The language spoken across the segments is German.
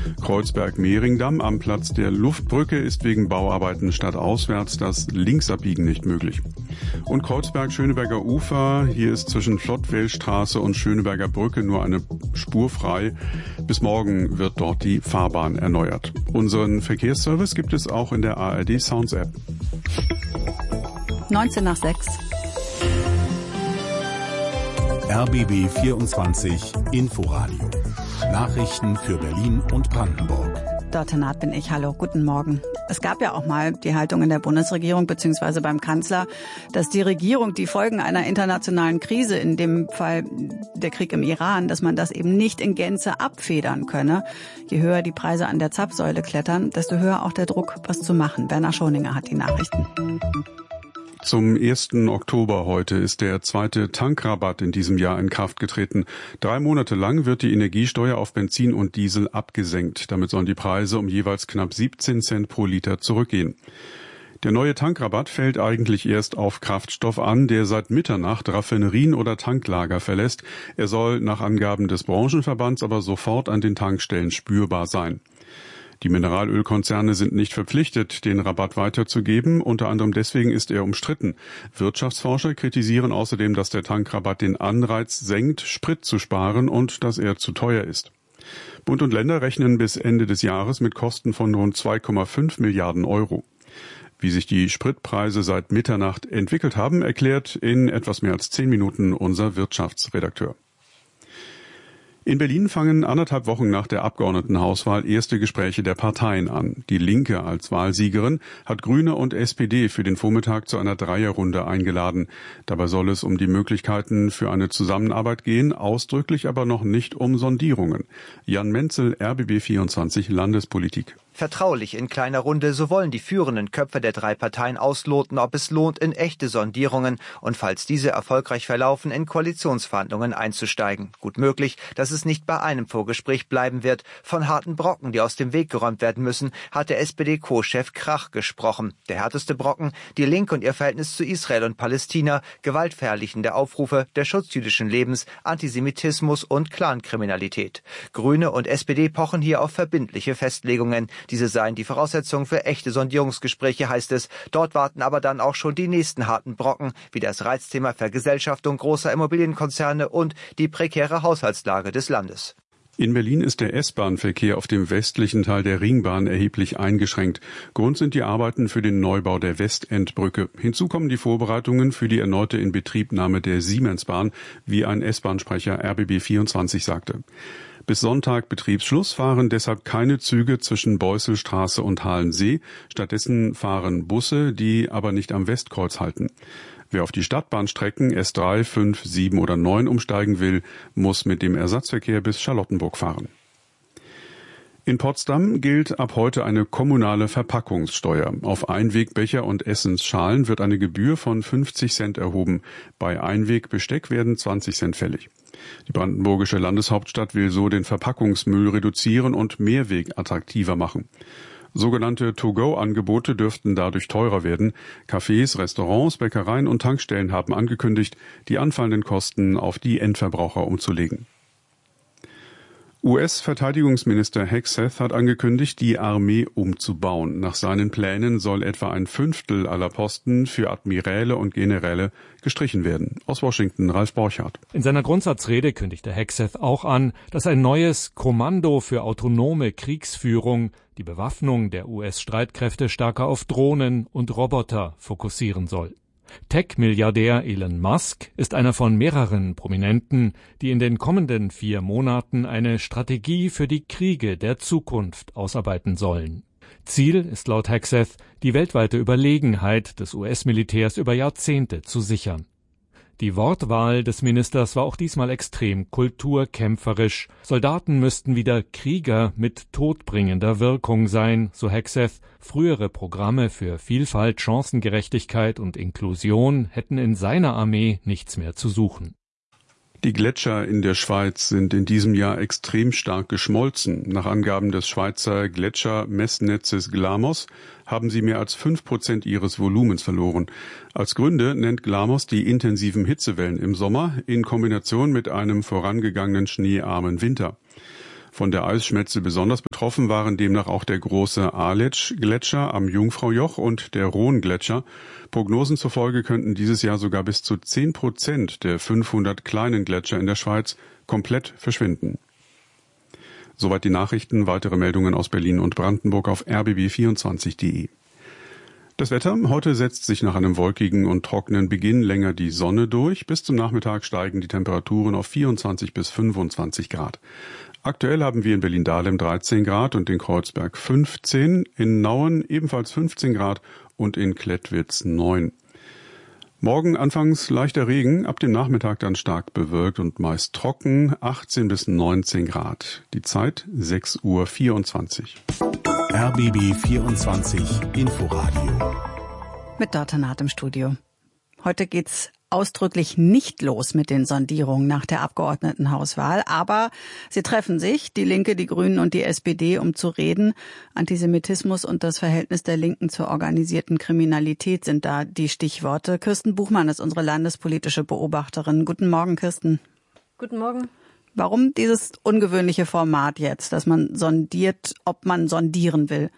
Kreuzberg-Mehringdamm am Platz der Luftbrücke ist wegen Bauarbeiten stadtauswärts das Linksabbiegen nicht möglich. Und Kreuzberg-Schöneberger Ufer, hier ist zwischen Flottwellstraße und Schöneberger Brücke nur eine Spur frei. Bis morgen wird dort die Fahrbahn erneuert. Unseren Verkehrsservice gibt es auch in der ARD Sounds App. 19 nach 6. RBB 24 Inforadio. Nachrichten für Berlin und Brandenburg. Dort Naht bin ich. Hallo, guten Morgen. Es gab ja auch mal die Haltung in der Bundesregierung bzw. beim Kanzler, dass die Regierung die Folgen einer internationalen Krise, in dem Fall der Krieg im Iran, dass man das eben nicht in Gänze abfedern könne. Je höher die Preise an der Zapfsäule klettern, desto höher auch der Druck, was zu machen. Werner Schoninger hat die Nachrichten. Zum 1. Oktober heute ist der zweite Tankrabatt in diesem Jahr in Kraft getreten. 3 Monate lang wird die Energiesteuer auf Benzin und Diesel abgesenkt. Damit sollen die Preise um jeweils knapp 17 Cent pro Liter zurückgehen. Der neue Tankrabatt fällt eigentlich erst auf Kraftstoff an, der seit Mitternacht Raffinerien oder Tanklager verlässt. Er soll nach Angaben des Branchenverbands aber sofort an den Tankstellen spürbar sein. Die Mineralölkonzerne sind nicht verpflichtet, den Rabatt weiterzugeben. Unter anderem deswegen ist er umstritten. Wirtschaftsforscher kritisieren außerdem, dass der Tankrabatt den Anreiz senkt, Sprit zu sparen und dass er zu teuer ist. Bund und Länder rechnen bis Ende des Jahres mit Kosten von rund 2,5 Milliarden Euro. Wie sich die Spritpreise seit Mitternacht entwickelt haben, erklärt in etwas mehr als 10 Minuten unser Wirtschaftsredakteur. In Berlin fangen 1,5 Wochen nach der Abgeordnetenhauswahl erste Gespräche der Parteien an. Die Linke als Wahlsiegerin hat Grüne und SPD für den Vormittag zu einer Dreierrunde eingeladen. Dabei soll es um die Möglichkeiten für eine Zusammenarbeit gehen, ausdrücklich aber noch nicht um Sondierungen. Jan Menzel, RBB 24 Landespolitik. Vertraulich in kleiner Runde, so wollen die führenden Köpfe der 3 Parteien ausloten, ob es lohnt, in echte Sondierungen und falls diese erfolgreich verlaufen, in Koalitionsverhandlungen einzusteigen. Gut möglich, dass es nicht bei einem Vorgespräch bleiben wird. Von harten Brocken, die aus dem Weg geräumt werden müssen, hat der SPD-Co-Chef Krach gesprochen. Der härteste Brocken, die Linke und ihr Verhältnis zu Israel und Palästina, gewaltverherrlichende Aufrufe, der Schutz jüdischen Lebens, Antisemitismus und Clankriminalität. Grüne und SPD pochen hier auf verbindliche Festlegungen. Diese seien die Voraussetzung für echte Sondierungsgespräche, heißt es. Dort warten aber dann auch schon die nächsten harten Brocken, wie das Reizthema Vergesellschaftung großer Immobilienkonzerne und die prekäre Haushaltslage des Landes. In Berlin ist der S-Bahn-Verkehr auf dem westlichen Teil der Ringbahn erheblich eingeschränkt. Grund sind die Arbeiten für den Neubau der Westendbrücke. Hinzu kommen die Vorbereitungen für die erneute Inbetriebnahme der Siemensbahn, wie ein S-Bahn-Sprecher RBB 24 sagte. Bis Sonntag Betriebsschluss fahren deshalb keine Züge zwischen Beusselstraße und Halensee. Stattdessen fahren Busse, die aber nicht am Westkreuz halten. Wer auf die Stadtbahnstrecken S3, 5, 7 oder 9 umsteigen will, muss mit dem Ersatzverkehr bis Charlottenburg fahren. In Potsdam gilt ab heute eine kommunale Verpackungssteuer. Auf Einwegbecher und Essensschalen wird eine Gebühr von 50 Cent erhoben. Bei Einwegbesteck werden 20 Cent fällig. Die brandenburgische Landeshauptstadt will so den Verpackungsmüll reduzieren und Mehrweg attraktiver machen. Sogenannte To-Go-Angebote dürften dadurch teurer werden. Cafés, Restaurants, Bäckereien und Tankstellen haben angekündigt, die anfallenden Kosten auf die Endverbraucher umzulegen. US-Verteidigungsminister Hegseth hat angekündigt, die Armee umzubauen. Nach seinen Plänen soll etwa ein Fünftel aller Posten für Admiräle und Generäle gestrichen werden. Aus Washington, Ralf Borchardt. In seiner Grundsatzrede kündigte Hegseth auch an, dass ein neues Kommando für autonome Kriegsführung die Bewaffnung der US-Streitkräfte stärker auf Drohnen und Roboter fokussieren soll. Tech-Milliardär Elon Musk ist einer von mehreren Prominenten, die in den kommenden 4 Monaten eine Strategie für die Kriege der Zukunft ausarbeiten sollen. Ziel ist laut Hegseth, die weltweite Überlegenheit des US-Militärs über Jahrzehnte zu sichern. Die Wortwahl des Ministers war auch diesmal extrem kulturkämpferisch. Soldaten müssten wieder Krieger mit todbringender Wirkung sein, so Hegseth. Frühere Programme für Vielfalt, Chancengerechtigkeit und Inklusion hätten in seiner Armee nichts mehr zu suchen. Die Gletscher in der Schweiz sind in diesem Jahr extrem stark geschmolzen. Nach Angaben des Schweizer Gletschermessnetzes Glamos haben sie mehr als 5% ihres Volumens verloren. Als Gründe nennt Glamos die intensiven Hitzewellen im Sommer in Kombination mit einem vorangegangenen schneearmen Winter. Von der Eisschmelze besonders betroffen waren demnach auch der große Aletsch-Gletscher am Jungfraujoch und der Rhone-Gletscher. Prognosen zufolge könnten dieses Jahr sogar bis zu 10% der 500 kleinen Gletscher in der Schweiz komplett verschwinden. Soweit die Nachrichten. Weitere Meldungen aus Berlin und Brandenburg auf rbb24.de. Das Wetter. Heute setzt sich nach einem wolkigen und trockenen Beginn länger die Sonne durch. Bis zum Nachmittag steigen die Temperaturen auf 24 bis 25 Grad. Aktuell haben wir in Berlin-Dahlem 13 Grad und in Kreuzberg 15, in Nauen ebenfalls 15 Grad und in Klettwitz 9. Morgen anfangs leichter Regen, ab dem Nachmittag dann stark bewölkt und meist trocken, 18 bis 19 Grad. Die Zeit 6:24 Uhr. RBB 24 Inforadio. Mit Dörte Naht im Studio. Heute geht's ausdrücklich nicht los mit den Sondierungen nach der Abgeordnetenhauswahl, aber sie treffen sich, die Linke, die Grünen und die SPD, um zu reden. Antisemitismus und das Verhältnis der Linken zur organisierten Kriminalität sind da die Stichworte. Kirsten Buchmann ist unsere landespolitische Beobachterin. Guten Morgen, Kirsten. Guten Morgen. Warum dieses ungewöhnliche Format jetzt, dass man sondiert, ob man sondieren will?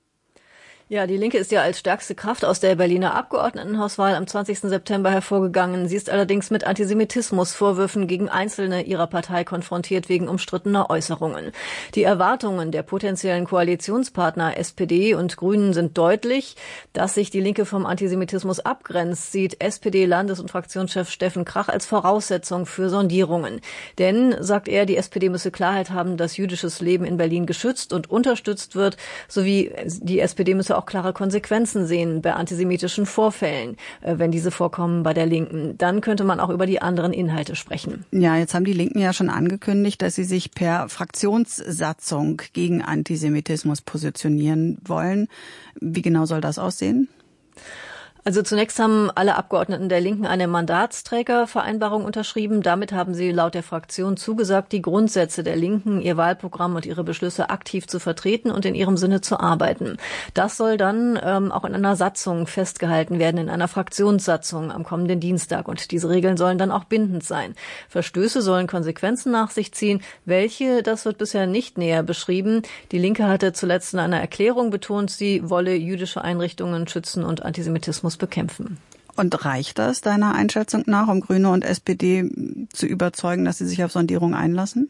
Ja, die Linke ist ja als stärkste Kraft aus der Berliner Abgeordnetenhauswahl am 20. September hervorgegangen. Sie ist allerdings mit Antisemitismusvorwürfen gegen Einzelne ihrer Partei konfrontiert wegen umstrittener Äußerungen. Die Erwartungen der potenziellen Koalitionspartner SPD und Grünen sind deutlich. Dass sich die Linke vom Antisemitismus abgrenzt, sieht SPD-Landes- und Fraktionschef Steffen Krach als Voraussetzung für Sondierungen. Denn, sagt er, die SPD müsse Klarheit haben, dass jüdisches Leben in Berlin geschützt und unterstützt wird, sowie die SPD müsse auch klare Konsequenzen sehen bei antisemitischen Vorfällen, wenn diese vorkommen bei der Linken. Dann könnte man auch über die anderen Inhalte sprechen. Ja, jetzt haben die Linken ja schon angekündigt, dass sie sich per Fraktionssatzung gegen Antisemitismus positionieren wollen. Wie genau soll das aussehen? Also zunächst haben alle Abgeordneten der Linken eine Mandatsträgervereinbarung unterschrieben. Damit haben sie laut der Fraktion zugesagt, die Grundsätze der Linken, ihr Wahlprogramm und ihre Beschlüsse aktiv zu vertreten und in ihrem Sinne zu arbeiten. Das soll dann auch in einer Satzung festgehalten werden, in einer Fraktionssatzung am kommenden Dienstag. Und diese Regeln sollen dann auch bindend sein. Verstöße sollen Konsequenzen nach sich ziehen. Welche, das wird bisher nicht näher beschrieben. Die Linke hatte zuletzt in einer Erklärung betont, sie wolle jüdische Einrichtungen schützen und Antisemitismus bekämpfen. Und reicht das deiner Einschätzung nach, um Grüne und SPD zu überzeugen, dass sie sich auf Sondierung einlassen?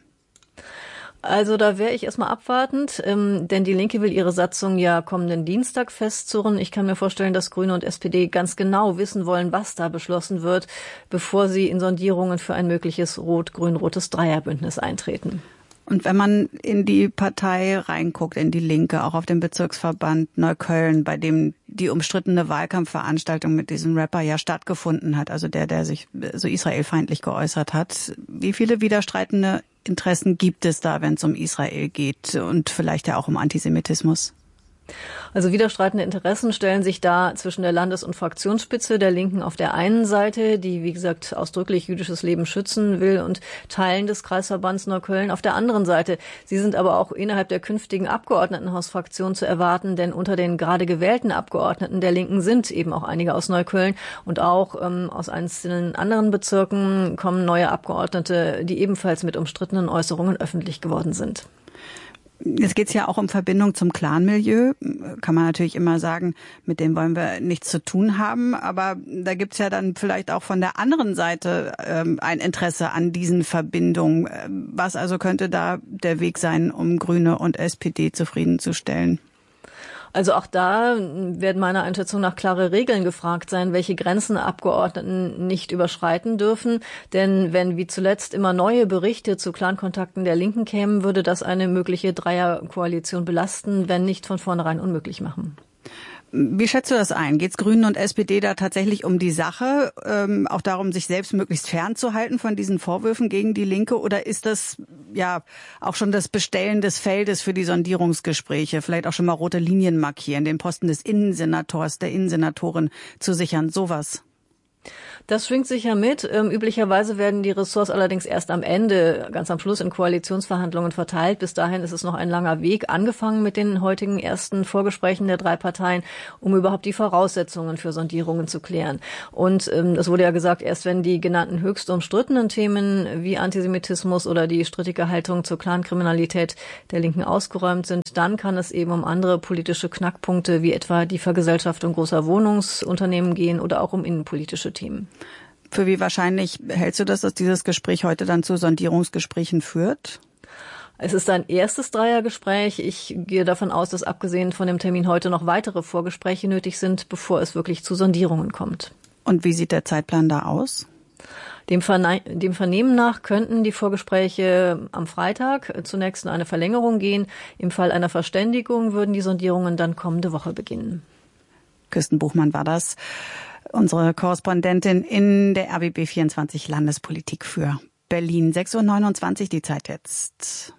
Also da wäre ich erstmal abwartend, denn die Linke will ihre Satzung ja kommenden Dienstag festzurren. Ich kann mir vorstellen, dass Grüne und SPD ganz genau wissen wollen, was da beschlossen wird, bevor sie in Sondierungen für ein mögliches rot-grün-rotes Dreierbündnis eintreten. Und wenn man in die Partei reinguckt, in die Linke, auch auf den Bezirksverband Neukölln, bei dem die umstrittene Wahlkampfveranstaltung mit diesem Rapper ja stattgefunden hat, also der sich so israelfeindlich geäußert hat, wie viele widerstreitende Interessen gibt es da, wenn es um Israel geht und vielleicht ja auch um Antisemitismus? Also widerstreitende Interessen stellen sich da zwischen der Landes- und Fraktionsspitze der Linken auf der einen Seite, die, wie gesagt, ausdrücklich jüdisches Leben schützen will, und Teilen des Kreisverbands Neukölln auf der anderen Seite. Sie sind aber auch innerhalb der künftigen Abgeordnetenhausfraktion zu erwarten, denn unter den gerade gewählten Abgeordneten der Linken sind eben auch einige aus Neukölln, und auch aus einzelnen anderen Bezirken kommen neue Abgeordnete, die ebenfalls mit umstrittenen Äußerungen öffentlich geworden sind. Jetzt geht es ja auch um Verbindung zum Clanmilieu. Kann man natürlich immer sagen, mit dem wollen wir nichts zu tun haben. Aber da gibt's ja dann vielleicht auch von der anderen Seite ein Interesse an diesen Verbindungen. Was also könnte da der Weg sein, um Grüne und SPD zufriedenzustellen? Also auch da werden meiner Einschätzung nach klare Regeln gefragt sein, welche Grenzen Abgeordneten nicht überschreiten dürfen. Denn wenn wie zuletzt immer neue Berichte zu Clankontakten der Linken kämen, würde das eine mögliche Dreierkoalition belasten, wenn nicht von vornherein unmöglich machen. Wie schätzt du das ein? Geht es Grünen und SPD da tatsächlich um die Sache, auch darum, sich selbst möglichst fernzuhalten von diesen Vorwürfen gegen die Linke? Oder ist das ja auch schon das Bestellen des Feldes für die Sondierungsgespräche? Vielleicht auch schon mal rote Linien markieren, den Posten des Innensenators, der Innensenatorin zu sichern, sowas? Das schwingt sicher mit. Üblicherweise werden die Ressorts allerdings erst am Ende, ganz am Schluss in Koalitionsverhandlungen verteilt. Bis dahin ist es noch ein langer Weg, angefangen mit den heutigen ersten Vorgesprächen der 3 Parteien, um überhaupt die Voraussetzungen für Sondierungen zu klären. Und es wurde ja gesagt, erst wenn die genannten höchst umstrittenen Themen wie Antisemitismus oder die strittige Haltung zur Clankriminalität der Linken ausgeräumt sind, dann kann es eben um andere politische Knackpunkte wie etwa die Vergesellschaftung großer Wohnungsunternehmen gehen oder auch um innenpolitische Themen. Für wie wahrscheinlich hältst du das, dass dieses Gespräch heute dann zu Sondierungsgesprächen führt? Es ist ein erstes Dreiergespräch. Ich gehe davon aus, dass abgesehen von dem Termin heute noch weitere Vorgespräche nötig sind, bevor es wirklich zu Sondierungen kommt. Und wie sieht der Zeitplan da aus? Dem Vernehmen nach könnten die Vorgespräche am Freitag zunächst in eine Verlängerung gehen. Im Fall einer Verständigung würden die Sondierungen dann kommende Woche beginnen. Kirsten Buchmann war das, unsere Korrespondentin in der RBB 24 Landespolitik für Berlin. 6:29 Uhr die Zeit jetzt.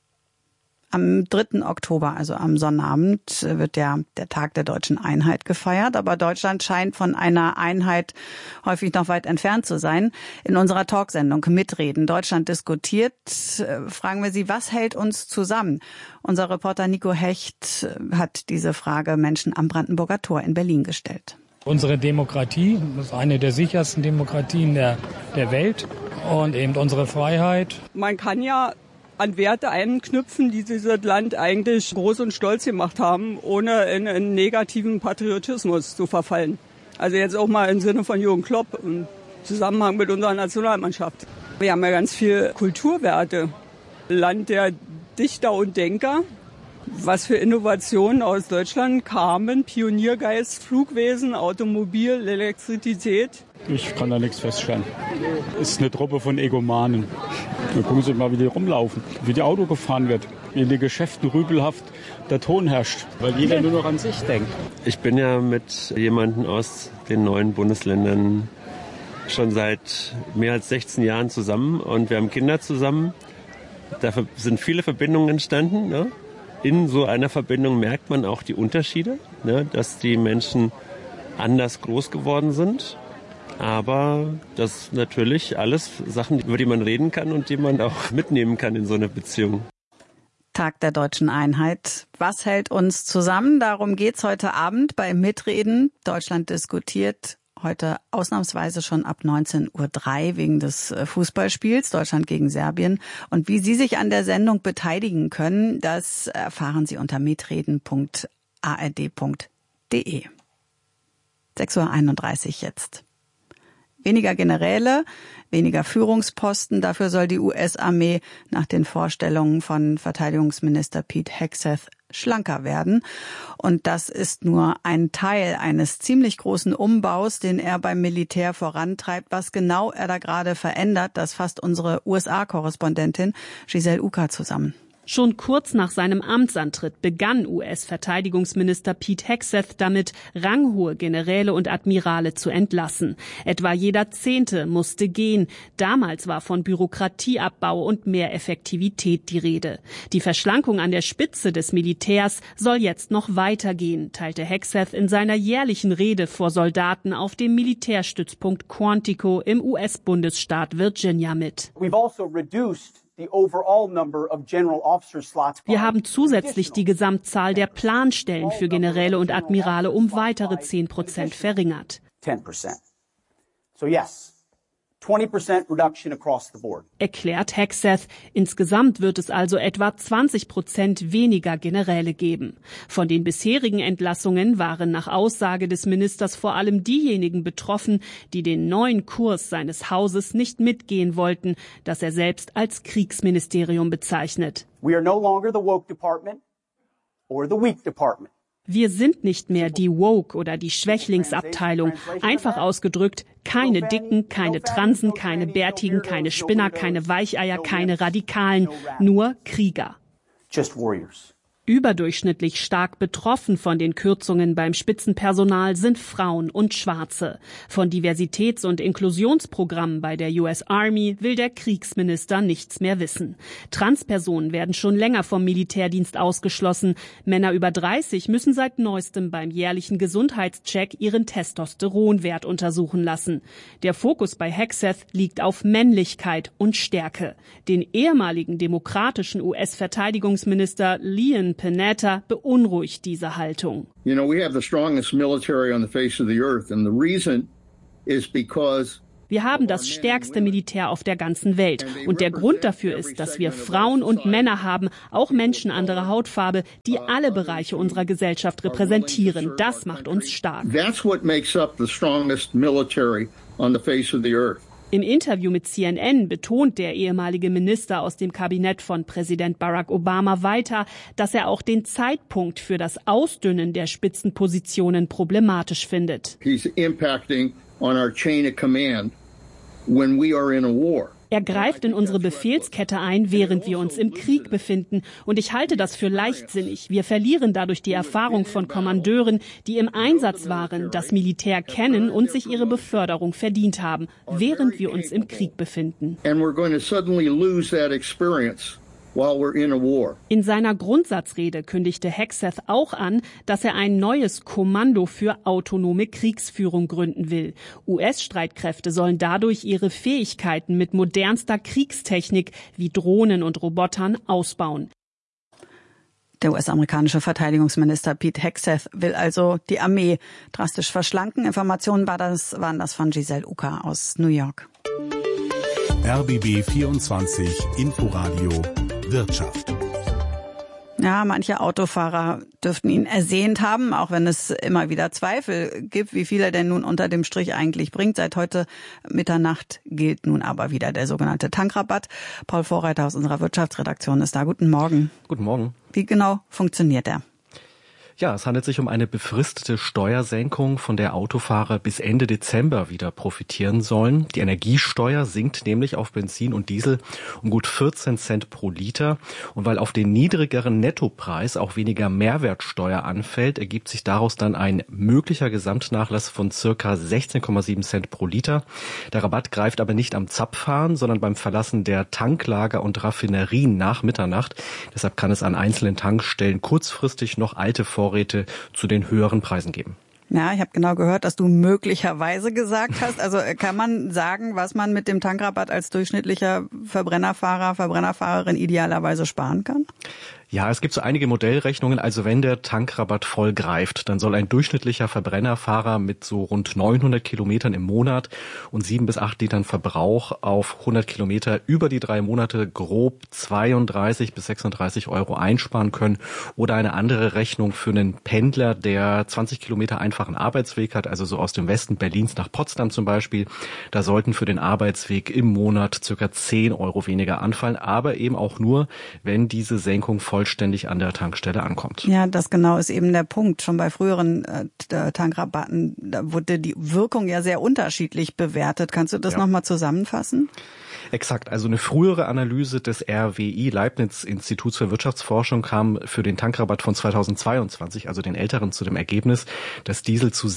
Am 3. Oktober, also am Sonnabend, wird der Tag der deutschen Einheit gefeiert. Aber Deutschland scheint von einer Einheit häufig noch weit entfernt zu sein. In unserer Talksendung Mitreden, Deutschland diskutiert, fragen wir Sie, was hält uns zusammen? Unser Reporter Nico Hecht hat diese Frage Menschen am Brandenburger Tor in Berlin gestellt. Unsere Demokratie ist eine der sichersten Demokratien der Welt und eben unsere Freiheit. Man kann ja an Werte anknüpfen, die dieses Land eigentlich groß und stolz gemacht haben, ohne in einen negativen Patriotismus zu verfallen. Also jetzt auch mal im Sinne von Jürgen Klopp im Zusammenhang mit unserer Nationalmannschaft. Wir haben ja ganz viel Kulturwerte. Land der Dichter und Denker. Was für Innovationen aus Deutschland kamen, Pioniergeist, Flugwesen, Automobil, Elektrizität. Ich kann da nichts feststellen. Es ist eine Truppe von Egomanen. Da gucken Sie mal, wie die rumlaufen, wie die Auto gefahren wird, wie in den Geschäften rübelhaft der Ton herrscht, weil jeder nur noch an sich denkt. Ich bin ja mit jemandem aus den 9 Bundesländern schon seit mehr als 16 Jahren zusammen und wir haben Kinder zusammen. Da sind viele Verbindungen entstanden, ne? In so einer Verbindung merkt man auch die Unterschiede, ne, dass die Menschen anders groß geworden sind. Aber das sind natürlich alles Sachen, über die man reden kann und die man auch mitnehmen kann in so einer Beziehung. Tag der deutschen Einheit. Was hält uns zusammen? Darum geht's heute Abend bei Mitreden. Deutschland diskutiert. Heute ausnahmsweise schon ab 19:03 Uhr wegen des Fußballspiels Deutschland gegen Serbien. Und wie Sie sich an der Sendung beteiligen können, das erfahren Sie unter mitreden.ard.de. 6:31 Uhr jetzt. Weniger Generäle, weniger Führungsposten. Dafür soll die US-Armee nach den Vorstellungen von Verteidigungsminister Pete Hegseth schlanker werden. Und das ist nur ein Teil eines ziemlich großen Umbaus, den er beim Militär vorantreibt. Was genau er da gerade verändert, das fasst unsere USA-Korrespondentin Giselle Uka zusammen. Schon kurz nach seinem Amtsantritt begann US-Verteidigungsminister Pete Hegseth damit, ranghohe Generäle und Admirale zu entlassen. Etwa jeder 10. musste gehen. Damals war von Bürokratieabbau und mehr Effektivität die Rede. Die Verschlankung an der Spitze des Militärs soll jetzt noch weitergehen, teilte Hegseth in seiner jährlichen Rede vor Soldaten auf dem Militärstützpunkt Quantico im US-Bundesstaat Virginia mit. Wir haben zusätzlich die Gesamtzahl der Planstellen für Generäle und Admirale um weitere 10% verringert. Erklärt Hegseth, insgesamt wird es also etwa 20% weniger Generäle geben. Von den bisherigen Entlassungen waren nach Aussage des Ministers vor allem diejenigen betroffen, die den neuen Kurs seines Hauses nicht mitgehen wollten, das er selbst als Kriegsministerium bezeichnet. We are no longer the woke department or the weak department. Wir sind nicht mehr die Woke- oder die Schwächlingsabteilung. Einfach ausgedrückt, keine Dicken, keine Transen, keine Bärtigen, keine Spinner, keine Weicheier, keine Radikalen, nur Krieger. Just warriors. Überdurchschnittlich stark betroffen von den Kürzungen beim Spitzenpersonal sind Frauen und Schwarze. Von Diversitäts- und Inklusionsprogrammen bei der US Army will der Kriegsminister nichts mehr wissen. Transpersonen werden schon länger vom Militärdienst ausgeschlossen. Männer über 30 müssen seit neuestem beim jährlichen Gesundheitscheck ihren Testosteronwert untersuchen lassen. Der Fokus bei Hegseth liegt auf Männlichkeit und Stärke. Den ehemaligen demokratischen US-Verteidigungsminister Leon Panetta beunruhigt diese Haltung. You know, we have the strongest military on the face of the earth, and the reason is because wir haben das stärkste Militär auf der ganzen Welt. Und der Grund dafür ist, dass wir Frauen und Männer haben, auch Menschen anderer Hautfarbe, die alle Bereiche unserer Gesellschaft repräsentieren. Das macht uns stark. That's what makes up the strongest military on the face of the earth. Im Interview mit CNN betont der ehemalige Minister aus dem Kabinett von Präsident Barack Obama weiter, dass er auch den Zeitpunkt für das Ausdünnen der Spitzenpositionen problematisch findet. He's impacting on our chain of command when we are in a war. Er greift in unsere Befehlskette ein, während wir uns im Krieg befinden. Und ich halte das für leichtsinnig. Wir verlieren dadurch die Erfahrung von Kommandeuren, die im Einsatz waren, das Militär kennen und sich ihre Beförderung verdient haben, während wir uns im Krieg befinden. And we're going to suddenly lose that experience while we're in a war. In seiner Grundsatzrede kündigte Hegseth auch an, dass er ein neues Kommando für autonome Kriegsführung gründen will. US-Streitkräfte sollen dadurch ihre Fähigkeiten mit modernster Kriegstechnik wie Drohnen und Robotern ausbauen. Der US-amerikanische Verteidigungsminister Pete Hegseth will also die Armee drastisch verschlanken. Informationen waren das von Giselle Uka aus New York. RBB 24 Inforadio Wirtschaft. Ja, manche Autofahrer dürften ihn ersehnt haben, auch wenn es immer wieder Zweifel gibt, wie viel er denn nun unter dem Strich eigentlich bringt. Seit heute Mitternacht gilt nun aber wieder der sogenannte Tankrabatt. Paul Vorreiter aus unserer Wirtschaftsredaktion ist da. Guten Morgen. Guten Morgen. Wie genau funktioniert er? Ja, es handelt sich um eine befristete Steuersenkung, von der Autofahrer bis Ende Dezember wieder profitieren sollen. Die Energiesteuer sinkt nämlich auf Benzin und Diesel um gut 14 Cent pro Liter. Und weil auf den niedrigeren Nettopreis auch weniger Mehrwertsteuer anfällt, ergibt sich daraus dann ein möglicher Gesamtnachlass von circa 16,7 Cent pro Liter. Der Rabatt greift aber nicht am Zapfhahn, sondern beim Verlassen der Tanklager und Raffinerien nach Mitternacht. Deshalb kann es an einzelnen Tankstellen kurzfristig noch alte Vorräte zu den höheren Preisen geben. Ja, ich habe genau gehört, dass du möglicherweise gesagt hast. Also kann man sagen, was man mit dem Tankrabatt als durchschnittlicher Verbrennerfahrer, Verbrennerfahrerin idealerweise sparen kann? Ja, es gibt so einige Modellrechnungen. Also wenn der Tankrabatt voll greift, dann soll ein durchschnittlicher Verbrennerfahrer mit so rund 900 Kilometern im Monat und 7 bis 8 Litern Verbrauch auf 100 Kilometer über die 3 Monate grob 32 bis 36 Euro einsparen können. Oder eine andere Rechnung für einen Pendler, der 20 Kilometer einfachen Arbeitsweg hat, also so aus dem Westen Berlins nach Potsdam zum Beispiel. Da sollten für den Arbeitsweg im Monat circa 10 Euro weniger anfallen, aber eben auch nur, wenn diese Senkung vollständig an der Tankstelle ankommt. Ja, das genau ist eben der Punkt. Schon bei früheren Tankrabatten, da wurde die Wirkung ja sehr unterschiedlich bewertet. Kannst du das nochmal zusammenfassen? Exakt. Also eine frühere Analyse des RWI Leibniz-Instituts für Wirtschaftsforschung kam für den Tankrabatt von 2022, also den älteren, zu dem Ergebnis, dass Diesel zu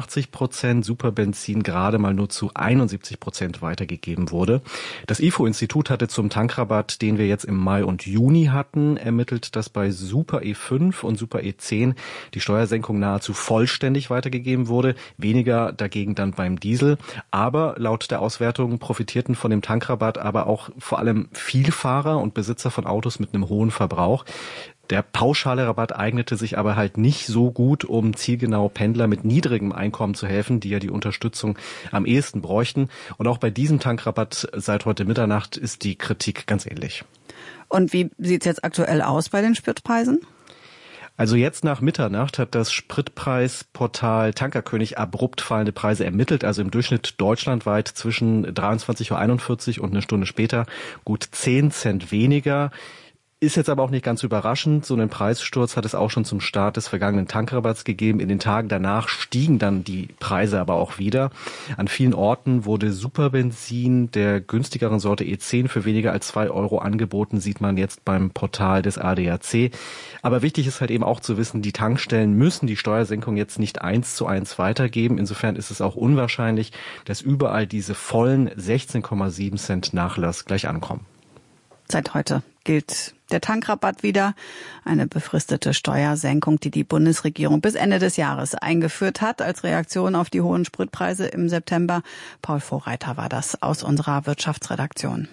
87%, Superbenzin gerade mal nur zu 71% weitergegeben wurde. Das IFO-Institut hatte zum Tankrabatt, den wir jetzt im Mai und Juni hatten, ermittelt, dass bei Super E5 und Super E10 die Steuersenkung nahezu vollständig weitergegeben wurde, weniger dagegen dann beim Diesel. Aber laut der Auswertung profitierten von dem Tankrabatt aber auch vor allem Vielfahrer und Besitzer von Autos mit einem hohen Verbrauch. Der pauschale Rabatt eignete sich aber halt nicht so gut, um zielgenau Pendler mit niedrigem Einkommen zu helfen, die ja die Unterstützung am ehesten bräuchten. Und auch bei diesem Tankrabatt seit heute Mitternacht ist die Kritik ganz ähnlich. Und wie sieht es jetzt aktuell aus bei den Spritpreisen? Also jetzt nach Mitternacht hat das Spritpreisportal Tankerkönig abrupt fallende Preise ermittelt, also im Durchschnitt deutschlandweit zwischen 23:41 Uhr und eine Stunde später gut 10 Cent weniger. Ist jetzt aber auch nicht ganz überraschend. So einen Preissturz hat es auch schon zum Start des vergangenen Tankrabatts gegeben. In den Tagen danach stiegen dann die Preise aber auch wieder. An vielen Orten wurde Superbenzin der günstigeren Sorte E10 für weniger als 2 Euro angeboten, sieht man jetzt beim Portal des ADAC. Aber wichtig ist halt eben auch zu wissen, die Tankstellen müssen die Steuersenkung jetzt nicht 1:1 weitergeben. Insofern ist es auch unwahrscheinlich, dass überall diese vollen 16,7 Cent Nachlass gleich ankommen. Seit heute gilt der Tankrabatt wieder, eine befristete Steuersenkung, die die Bundesregierung bis Ende des Jahres eingeführt hat, als Reaktion auf die hohen Spritpreise im September. Paul Vorreiter war das aus unserer Wirtschaftsredaktion.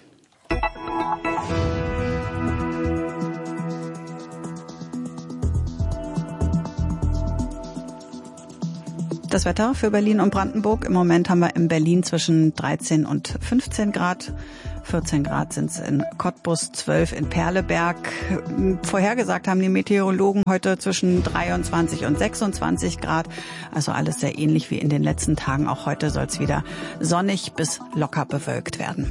Das Wetter für Berlin und Brandenburg. Im Moment haben wir in Berlin zwischen 13 und 15 Grad. 14 Grad sind es in Cottbus, 12 in Perleberg. Vorhergesagt haben die Meteorologen heute zwischen 23 und 26 Grad. Also alles sehr ähnlich wie in den letzten Tagen. Auch heute soll es wieder sonnig bis locker bewölkt werden.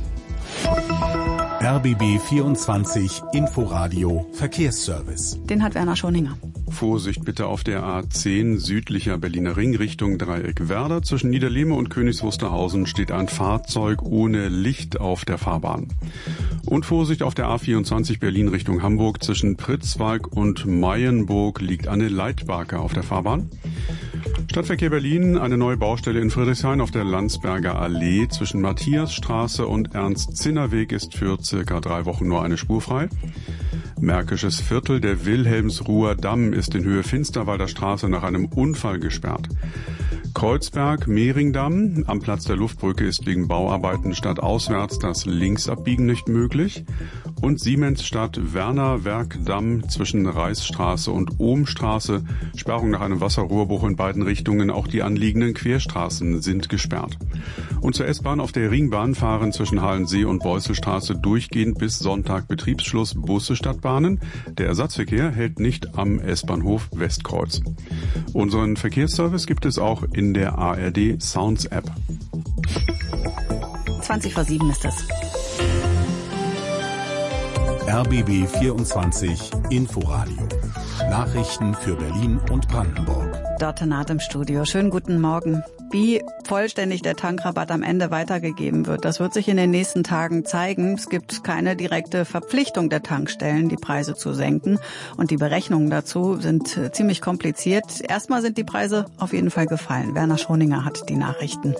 RBB 24 Inforadio Verkehrsservice. Den hat Werner Schoninger. Vorsicht bitte auf der A10 südlicher Berliner Ring Richtung Dreieck Werder. Zwischen Niederlehme und Königs Wusterhausen steht ein Fahrzeug ohne Licht auf der Fahrbahn. Und Vorsicht auf der A24 Berlin Richtung Hamburg. Zwischen Pritzwalk und Mayenburg liegt eine Leitbarke auf der Fahrbahn. Stadtverkehr Berlin, eine neue Baustelle in Friedrichshain auf der Landsberger Allee. Zwischen Matthiasstraße und Ernst-Zinner-Weg ist für circa 3 Wochen nur eine Spur frei. Märkisches Viertel, der Wilhelmsruher Damm ist in Höhe Finsterwalder Straße nach einem Unfall gesperrt. Kreuzberg-Mehringdamm, am Platz der Luftbrücke ist wegen Bauarbeiten stadtauswärts das Linksabbiegen nicht möglich. Und Siemensstadt-Werner-Werk-Damm zwischen Reichsstraße und Ohmstraße, Sperrung nach einem Wasserrohrbruch in beiden Richtungen, auch die anliegenden Querstraßen sind gesperrt. Und zur S-Bahn auf der Ringbahn fahren zwischen Halensee und Beusselstraße durchgehend bis Sonntag Betriebsschluss Busse Stadtbahnen. Der Ersatzverkehr hält nicht am S-Bahnhof Westkreuz. Unseren Verkehrsservice gibt es auch in der ARD Sounds App. 20:07 ist es. RBB 24 Inforadio. Nachrichten für Berlin und Brandenburg. Dörte Naht im Studio. Schönen guten Morgen. Wie vollständig der Tankrabatt am Ende weitergegeben wird, das wird sich in den nächsten Tagen zeigen. Es gibt keine direkte Verpflichtung der Tankstellen, die Preise zu senken. Und die Berechnungen dazu sind ziemlich kompliziert. Erstmal sind die Preise auf jeden Fall gefallen. Werner Schoninger hat die Nachrichten.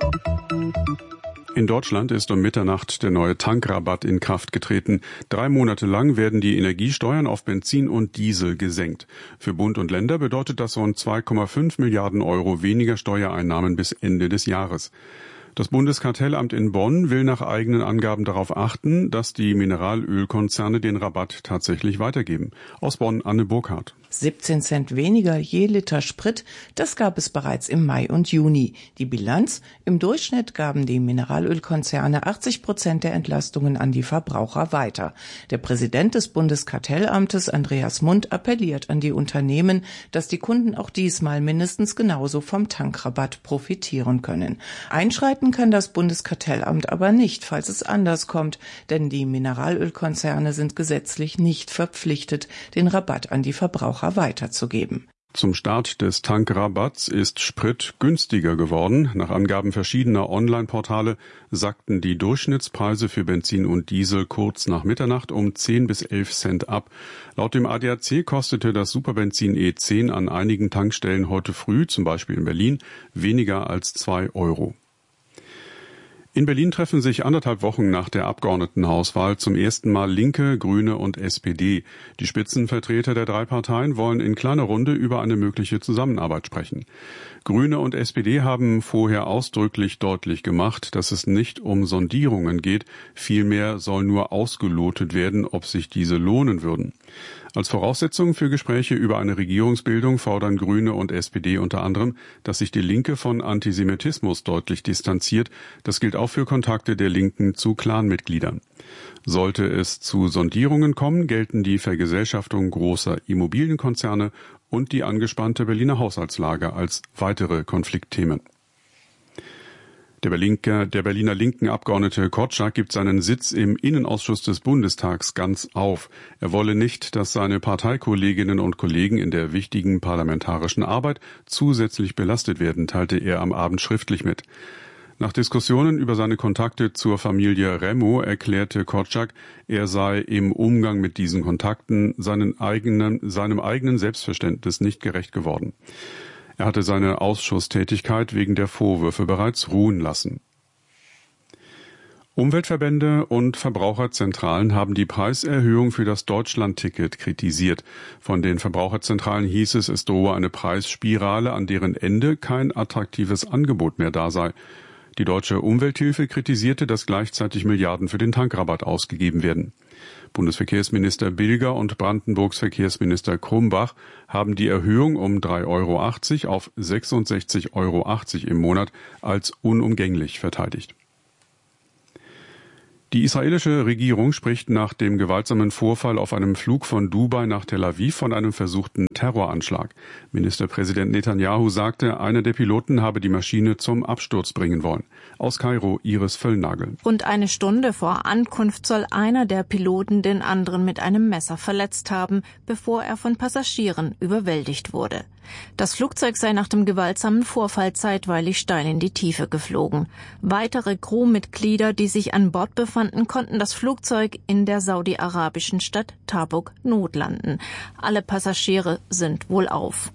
In Deutschland ist um Mitternacht der neue Tankrabatt in Kraft getreten. 3 Monate lang werden die Energiesteuern auf Benzin und Diesel gesenkt. Für Bund und Länder bedeutet das rund 2,5 Milliarden Euro weniger Steuereinnahmen bis Ende des Jahres. Das Bundeskartellamt in Bonn will nach eigenen Angaben darauf achten, dass die Mineralölkonzerne den Rabatt tatsächlich weitergeben. Aus Bonn Anne Burkhardt. 17 Cent weniger je Liter Sprit, das gab es bereits im Mai und Juni. Die Bilanz: Im Durchschnitt gaben die Mineralölkonzerne 80% der Entlastungen an die Verbraucher weiter. Der Präsident des Bundeskartellamtes, Andreas Mund, appelliert an die Unternehmen, dass die Kunden auch diesmal mindestens genauso vom Tankrabatt profitieren können. Einschreiten kann das Bundeskartellamt aber nicht, falls es anders kommt, denn die Mineralölkonzerne sind gesetzlich nicht verpflichtet, den Rabatt an die Verbraucher weiterzugeben. Zum Start des Tankrabatts ist Sprit günstiger geworden. Nach Angaben verschiedener Online-Portale sackten die Durchschnittspreise für Benzin und Diesel kurz nach Mitternacht um 10 bis 11 Cent ab. Laut dem ADAC kostete das Superbenzin E10 an einigen Tankstellen heute früh, zum Beispiel in Berlin, weniger als 2 Euro. In Berlin treffen sich 1,5 Wochen nach der Abgeordnetenhauswahl zum ersten Mal Linke, Grüne und SPD. Die Spitzenvertreter der 3 Parteien wollen in kleiner Runde über eine mögliche Zusammenarbeit sprechen. Grüne und SPD haben vorher ausdrücklich deutlich gemacht, dass es nicht um Sondierungen geht, vielmehr soll nur ausgelotet werden, ob sich diese lohnen würden. Als Voraussetzung für Gespräche über eine Regierungsbildung fordern Grüne und SPD unter anderem, dass sich die Linke von Antisemitismus deutlich distanziert. Das gilt auch für Kontakte der Linken zu Clanmitgliedern. Sollte es zu Sondierungen kommen, gelten die Vergesellschaftung großer Immobilienkonzerne und die angespannte Berliner Haushaltslage als weitere Konfliktthemen. Der Berliner linken Abgeordnete Korczak gibt seinen Sitz im Innenausschuss des Bundestags ganz auf. Er wolle nicht, dass seine Parteikolleginnen und Kollegen in der wichtigen parlamentarischen Arbeit zusätzlich belastet werden, teilte er am Abend schriftlich mit. Nach Diskussionen über seine Kontakte zur Familie Remo erklärte Korczak, er sei im Umgang mit diesen Kontakten seinem eigenen Selbstverständnis nicht gerecht geworden. Er hatte seine Ausschusstätigkeit wegen der Vorwürfe bereits ruhen lassen. Umweltverbände und Verbraucherzentralen haben die Preiserhöhung für das Deutschlandticket kritisiert. Von den Verbraucherzentralen hieß es drohe eine Preisspirale, an deren Ende kein attraktives Angebot mehr da sei. Die Deutsche Umwelthilfe kritisierte, dass gleichzeitig Milliarden für den Tankrabatt ausgegeben werden. Bundesverkehrsminister Bilger und Brandenburgs Verkehrsminister Krumbach haben die Erhöhung um 3,80 € auf 66,80 € im Monat als unumgänglich verteidigt. Die israelische Regierung spricht nach dem gewaltsamen Vorfall auf einem Flug von Dubai nach Tel Aviv von einem versuchten Terroranschlag. Ministerpräsident Netanyahu sagte, einer der Piloten habe die Maschine zum Absturz bringen wollen. Aus Kairo, Iris Völlnagel. Rund eine Stunde vor Ankunft soll einer der Piloten den anderen mit einem Messer verletzt haben, bevor er von Passagieren überwältigt wurde. Das Flugzeug sei nach dem gewaltsamen Vorfall zeitweilig steil in die Tiefe geflogen. Weitere Crewmitglieder, die sich an Bord befanden, konnten das Flugzeug in der saudi-arabischen Stadt Tabuk notlanden. Alle Passagiere sind wohlauf.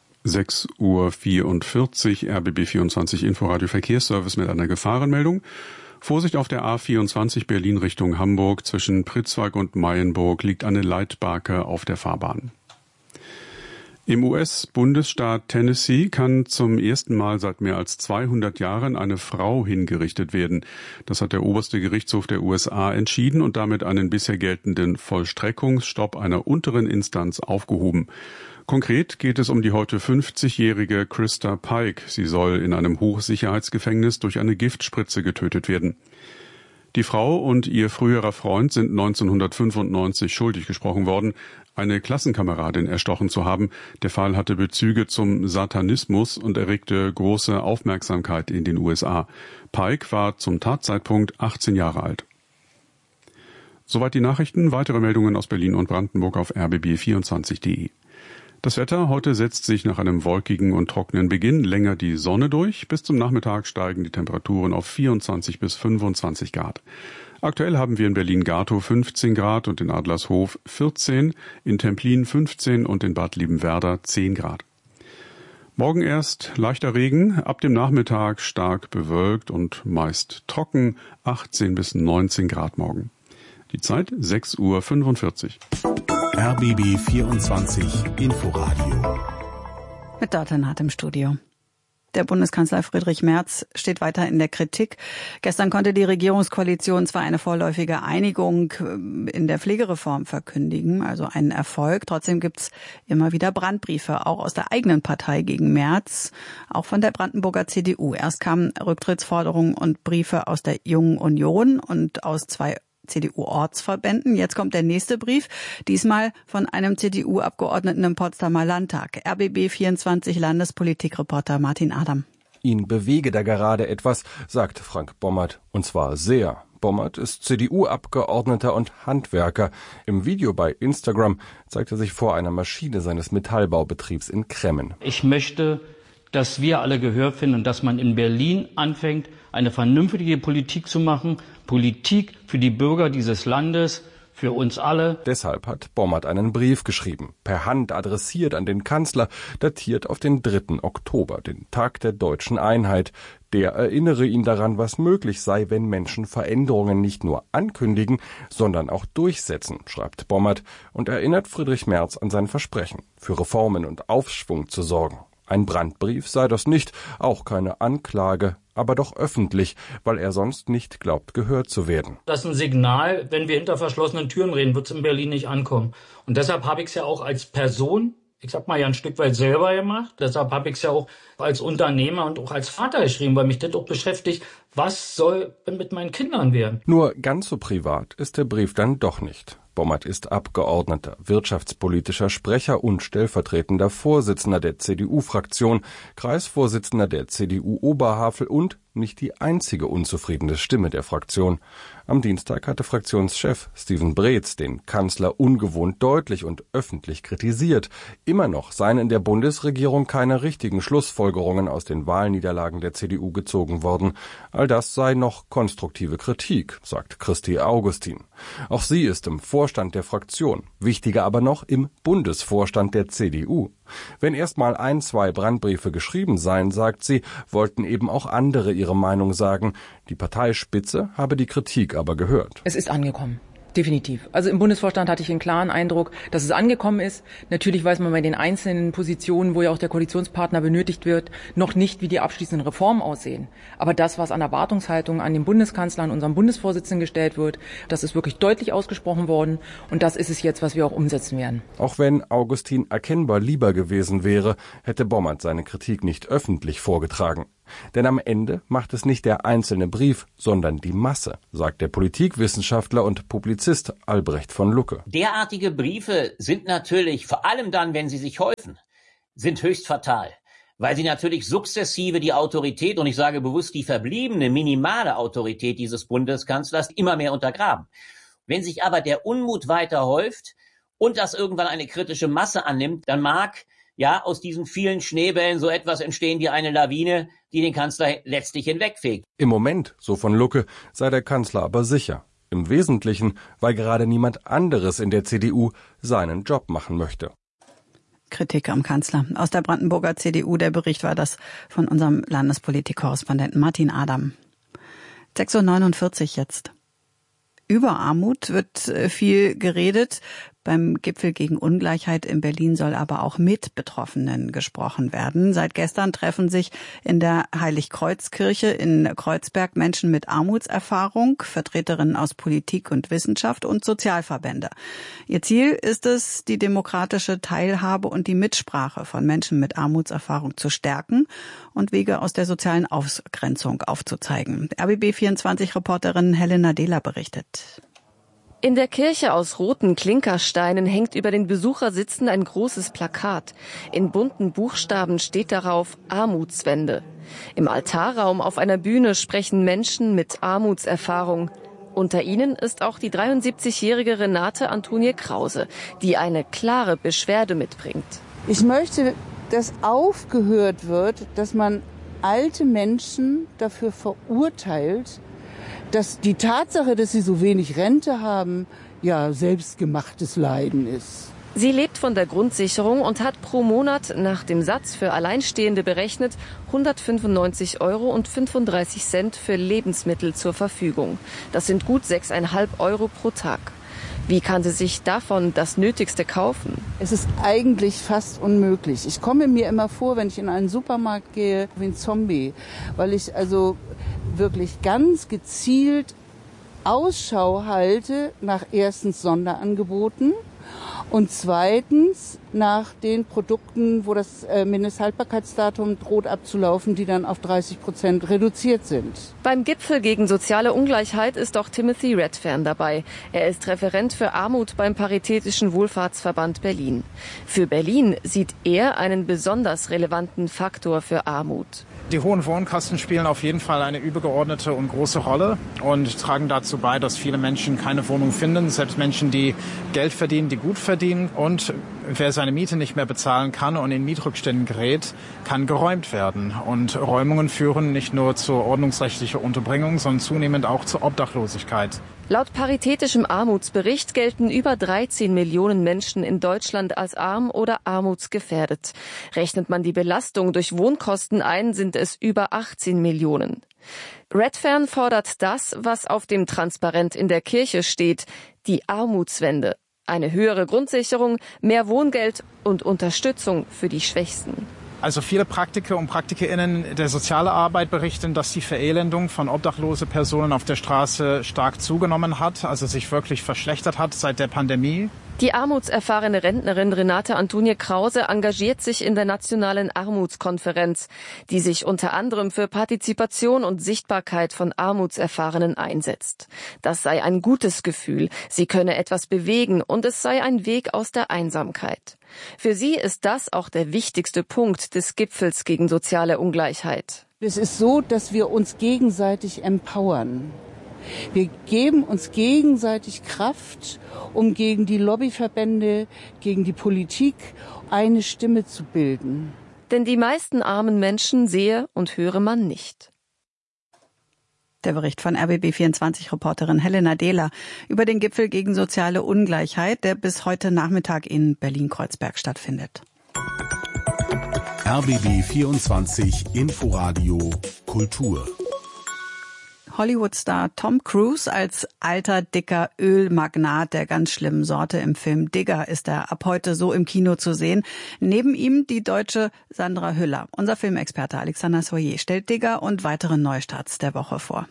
6:44 Uhr, RBB 24 Inforadio Verkehrsservice mit einer Gefahrenmeldung. Vorsicht auf der A24 Berlin Richtung Hamburg. Zwischen Pritzwalk und Mayenburg liegt eine Leitbarke auf der Fahrbahn. Im US-Bundesstaat Tennessee kann zum ersten Mal seit mehr als 200 Jahren eine Frau hingerichtet werden. Das hat der oberste Gerichtshof der USA entschieden und damit einen bisher geltenden Vollstreckungsstopp einer unteren Instanz aufgehoben. Konkret geht es um die heute 50-jährige Krista Pike. Sie soll in einem Hochsicherheitsgefängnis durch eine Giftspritze getötet werden. Die Frau und ihr früherer Freund sind 1995 schuldig gesprochen worden, eine Klassenkameradin erstochen zu haben. Der Fall hatte Bezüge zum Satanismus und erregte große Aufmerksamkeit in den USA. Pike war zum Tatzeitpunkt 18 Jahre alt. Soweit die Nachrichten. Weitere Meldungen aus Berlin und Brandenburg auf rbb24.de. Das Wetter: Heute setzt sich nach einem wolkigen und trockenen Beginn länger die Sonne durch. Bis zum Nachmittag steigen die Temperaturen auf 24 bis 25 Grad. Aktuell haben wir in Berlin-Gatow 15 Grad und in Adlershof 14, in Templin 15 und in Bad Liebenwerda 10 Grad. Morgen erst leichter Regen, ab dem Nachmittag stark bewölkt und meist trocken, 18 bis 19 Grad morgen. Die Zeit 6:45 Uhr. RBB 24 Inforadio. Mit Dorten Hart im Studio. Der Bundeskanzler Friedrich Merz steht weiter in der Kritik. Gestern konnte die Regierungskoalition zwar eine vorläufige Einigung in der Pflegereform verkündigen, also einen Erfolg. Trotzdem gibt's immer wieder Brandbriefe, auch aus der eigenen Partei gegen Merz, auch von der Brandenburger CDU. Erst kamen Rücktrittsforderungen und Briefe aus der Jungen Union und aus 2 CDU-Ortsverbänden. Jetzt kommt der nächste Brief, diesmal von einem CDU-Abgeordneten im Potsdamer Landtag. RBB 24 Landespolitikreporter Martin Adam. Ihn bewege da gerade etwas, sagt Frank Bommert, und zwar sehr. Bommert ist CDU-Abgeordneter und Handwerker. Im Video bei Instagram zeigt er sich vor einer Maschine seines Metallbaubetriebs in Kremmen. Ich möchte, dass wir alle Gehör finden und dass man in Berlin anfängt, eine vernünftige Politik zu machen, Politik für die Bürger dieses Landes, für uns alle. Deshalb hat Bommert einen Brief geschrieben, per Hand adressiert an den Kanzler, datiert auf den 3. Oktober, den Tag der deutschen Einheit. Der erinnere ihn daran, was möglich sei, wenn Menschen Veränderungen nicht nur ankündigen, sondern auch durchsetzen, schreibt Bommert und erinnert Friedrich Merz an sein Versprechen, für Reformen und Aufschwung zu sorgen. Ein Brandbrief sei das nicht, auch keine Anklage, aber doch öffentlich, weil er sonst nicht glaubt, gehört zu werden. Das ist ein Signal, wenn wir hinter verschlossenen Türen reden, wird es in Berlin nicht ankommen. Und deshalb habe ich es ja auch als Person, ich sag mal ja ein Stück weit selber gemacht, deshalb habe ich es ja auch als Unternehmer und auch als Vater geschrieben, weil mich das auch beschäftigt, Was soll mit meinen Kindern werden? Nur ganz so privat ist der Brief dann doch nicht. Bommert ist Abgeordneter, wirtschaftspolitischer Sprecher und stellvertretender Vorsitzender der CDU-Fraktion, Kreisvorsitzender der CDU Oberhavel und nicht die einzige unzufriedene Stimme der Fraktion. Am Dienstag hatte Fraktionschef Steven Breetz den Kanzler ungewohnt deutlich und öffentlich kritisiert. Immer noch seien in der Bundesregierung keine richtigen Schlussfolgerungen aus den Wahlniederlagen der CDU gezogen worden. All das sei noch konstruktive Kritik, sagt Christi Augustin. Auch sie ist im Vorstand der Fraktion, wichtiger aber noch im Bundesvorstand der CDU. Wenn erst mal 1-2 Brandbriefe geschrieben seien, sagt sie, wollten eben auch andere ihre Meinung sagen. Die Parteispitze habe die Kritik aber gehört. Es ist angekommen. Definitiv. Also im Bundesvorstand hatte ich einen klaren Eindruck, dass es angekommen ist. Natürlich weiß man bei den einzelnen Positionen, wo ja auch der Koalitionspartner benötigt wird, noch nicht, wie die abschließenden Reformen aussehen. Aber das, was an Erwartungshaltung an den Bundeskanzler, an unserem Bundesvorsitzenden gestellt wird, das ist wirklich deutlich ausgesprochen worden. Und das ist es jetzt, was wir auch umsetzen werden. Auch wenn Augustin erkennbar lieber gewesen wäre, hätte Bommert seine Kritik nicht öffentlich vorgetragen. Denn am Ende macht es nicht der einzelne Brief, sondern die Masse, sagt der Politikwissenschaftler und Publizist Albrecht von Lucke. Derartige Briefe sind natürlich, vor allem dann, wenn sie sich häufen, sind höchst fatal, weil sie natürlich sukzessive die Autorität, und ich sage bewusst die verbliebene minimale Autorität dieses Bundeskanzlers, immer mehr untergraben. Wenn sich aber der Unmut weiter häuft und das irgendwann eine kritische Masse annimmt, dann mag aus diesen vielen Schneebällen so etwas entstehen wie eine Lawine, die den Kanzler letztlich hinwegfegt. Im Moment, so von Lucke, sei der Kanzler aber sicher. Im Wesentlichen, weil gerade niemand anderes in der CDU seinen Job machen möchte. Kritik am Kanzler. Aus der Brandenburger CDU, der Bericht war das von unserem Landespolitik-Korrespondenten Martin Adam. 6:49 Uhr jetzt. Über Armut wird viel geredet. Beim Gipfel gegen Ungleichheit in Berlin soll aber auch mit Betroffenen gesprochen werden. Seit gestern treffen sich in der Heiligkreuzkirche in Kreuzberg Menschen mit Armutserfahrung, Vertreterinnen aus Politik und Wissenschaft und Sozialverbände. Ihr Ziel ist es, die demokratische Teilhabe und die Mitsprache von Menschen mit Armutserfahrung zu stärken und Wege aus der sozialen Ausgrenzung aufzuzeigen. RBB24-Reporterin Helena Dehler berichtet. In der Kirche aus roten Klinkersteinen hängt über den Besuchersitzen ein großes Plakat. In bunten Buchstaben steht darauf Armutswende. Im Altarraum auf einer Bühne sprechen Menschen mit Armutserfahrung. Unter ihnen ist auch die 73-jährige Renate Antonie Krause, die eine klare Beschwerde mitbringt. Ich möchte, dass aufgehört wird, dass man alte Menschen dafür verurteilt, dass die Tatsache, dass sie so wenig Rente haben, ja selbstgemachtes Leiden ist. Sie lebt von der Grundsicherung und hat pro Monat nach dem Satz für Alleinstehende berechnet 195,35 € für Lebensmittel zur Verfügung. Das sind gut 6,5 € pro Tag. Wie kann sie sich davon das Nötigste kaufen? Es ist eigentlich fast unmöglich. Ich komme mir immer vor, wenn ich in einen Supermarkt gehe, wie ein Zombie, weil ich also wirklich ganz gezielt Ausschau halte nach erstens Sonderangeboten und zweitens nach den Produkten, wo das Mindesthaltbarkeitsdatum droht abzulaufen, die dann auf 30% reduziert sind. Beim Gipfel gegen soziale Ungleichheit ist auch Timothy Redfern dabei. Er ist Referent für Armut beim Paritätischen Wohlfahrtsverband Berlin. Für Berlin sieht er einen besonders relevanten Faktor für Armut. Die hohen Wohnkosten spielen auf jeden Fall eine übergeordnete und große Rolle und tragen dazu bei, dass viele Menschen keine Wohnung finden, selbst Menschen, die Geld verdienen, die gut verdienen. Und wer seine Miete nicht mehr bezahlen kann und in Mietrückständen gerät, kann geräumt werden. Und Räumungen führen nicht nur zur ordnungsrechtlicher Unterbringung, sondern zunehmend auch zur Obdachlosigkeit. Laut Paritätischem Armutsbericht gelten über 13 Millionen Menschen in Deutschland als arm oder armutsgefährdet. Rechnet man die Belastung durch Wohnkosten ein, sind es über 18 Millionen. Redfern fordert das, was auf dem Transparent in der Kirche steht, die Armutswende. Eine höhere Grundsicherung, mehr Wohngeld und Unterstützung für die Schwächsten. Also viele Praktiker und PraktikerInnen der Sozialarbeit berichten, dass die Verelendung von obdachlosen Personen auf der Straße stark zugenommen hat, also sich wirklich verschlechtert hat seit der Pandemie. Die armutserfahrene Rentnerin Renate Antonie Krause engagiert sich in der Nationalen Armutskonferenz, die sich unter anderem für Partizipation und Sichtbarkeit von Armutserfahrenen einsetzt. Das sei ein gutes Gefühl, sie könne etwas bewegen und es sei ein Weg aus der Einsamkeit. Für sie ist das auch der wichtigste Punkt des Gipfels gegen soziale Ungleichheit. Es ist so, dass wir uns gegenseitig empowern. Wir geben uns gegenseitig Kraft, um gegen die Lobbyverbände, gegen die Politik eine Stimme zu bilden. Denn die meisten armen Menschen sehe und höre man nicht. Der Bericht von RBB24-Reporterin Helena Dehler über den Gipfel gegen soziale Ungleichheit, der bis heute Nachmittag in Berlin-Kreuzberg stattfindet. RBB24 Inforadio Kultur. Hollywood-Star Tom Cruise als alter, dicker Ölmagnat der ganz schlimmen Sorte im Film Digger ist er ab heute so im Kino zu sehen. Neben ihm die deutsche Sandra Hüller. Unser Filmexperte Alexander Soyer stellt Digger und weitere Neustarts der Woche vor.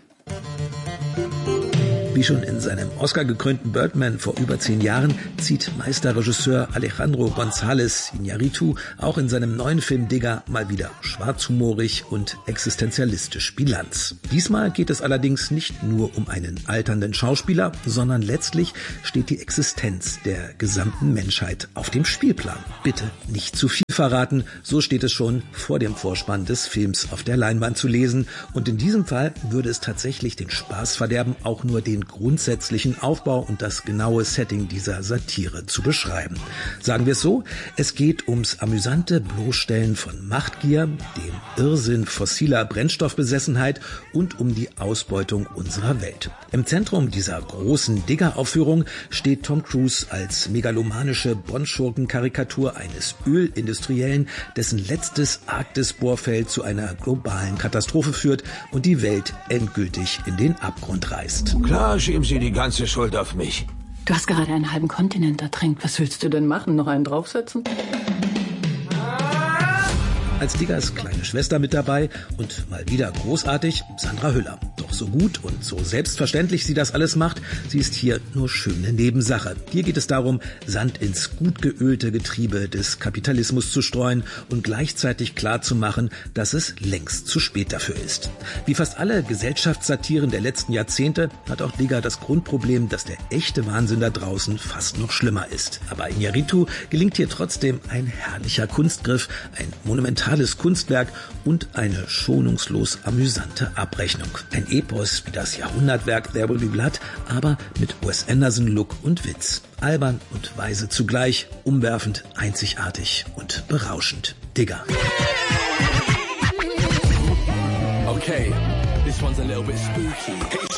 Wie schon in seinem Oscar-gekrönten Birdman vor über 10 Jahren zieht Meisterregisseur Alejandro González Iñárritu auch in seinem neuen Film Digger mal wieder schwarzhumorig und existenzialistisch Bilanz. Diesmal geht es allerdings nicht nur um einen alternden Schauspieler, sondern letztlich steht die Existenz der gesamten Menschheit auf dem Spielplan. Bitte nicht zu viel verraten, so steht es schon vor dem Vorspann des Films auf der Leinwand zu lesen. Und in diesem Fall würde es tatsächlich den Spaß verderben, auch nur den grundsätzlichen Aufbau und das genaue Setting dieser Satire zu beschreiben. Sagen wir es so, es geht ums amüsante Bloßstellen von Machtgier, dem Irrsinn fossiler Brennstoffbesessenheit und um die Ausbeutung unserer Welt. Im Zentrum dieser großen Digger-Aufführung steht Tom Cruise als megalomanische Bond-Schurken-Karikatur eines Ölindustriellen, dessen letztes Arktis-Bohrfeld zu einer globalen Katastrophe führt und die Welt endgültig in den Abgrund reißt. Klar, schieben Sie die ganze Schuld auf mich. Du hast gerade einen halben Kontinent ertränkt. Was willst du denn machen? Noch einen draufsetzen? Als Diggers kleine Schwester mit dabei und mal wieder großartig Sandra Hüller. Doch so gut und so selbstverständlich sie das alles macht, sie ist hier nur schöne Nebensache. Hier geht es darum, Sand ins gut geölte Getriebe des Kapitalismus zu streuen und gleichzeitig klarzumachen, dass es längst zu spät dafür ist. Wie fast alle Gesellschaftssatiren der letzten Jahrzehnte hat auch Digger das Grundproblem, dass der echte Wahnsinn da draußen fast noch schlimmer ist. Aber Iñárritu gelingt hier trotzdem ein herrlicher Kunstgriff, ein monumentales Kunstwerk und eine schonungslos amüsante Abrechnung. Ein Epos wie das Jahrhundertwerk There Will Be Blood, aber mit Wes Anderson-Look und Witz. Albern und weise zugleich, umwerfend, einzigartig und berauschend. Digger. Okay, this one's a little bit spooky.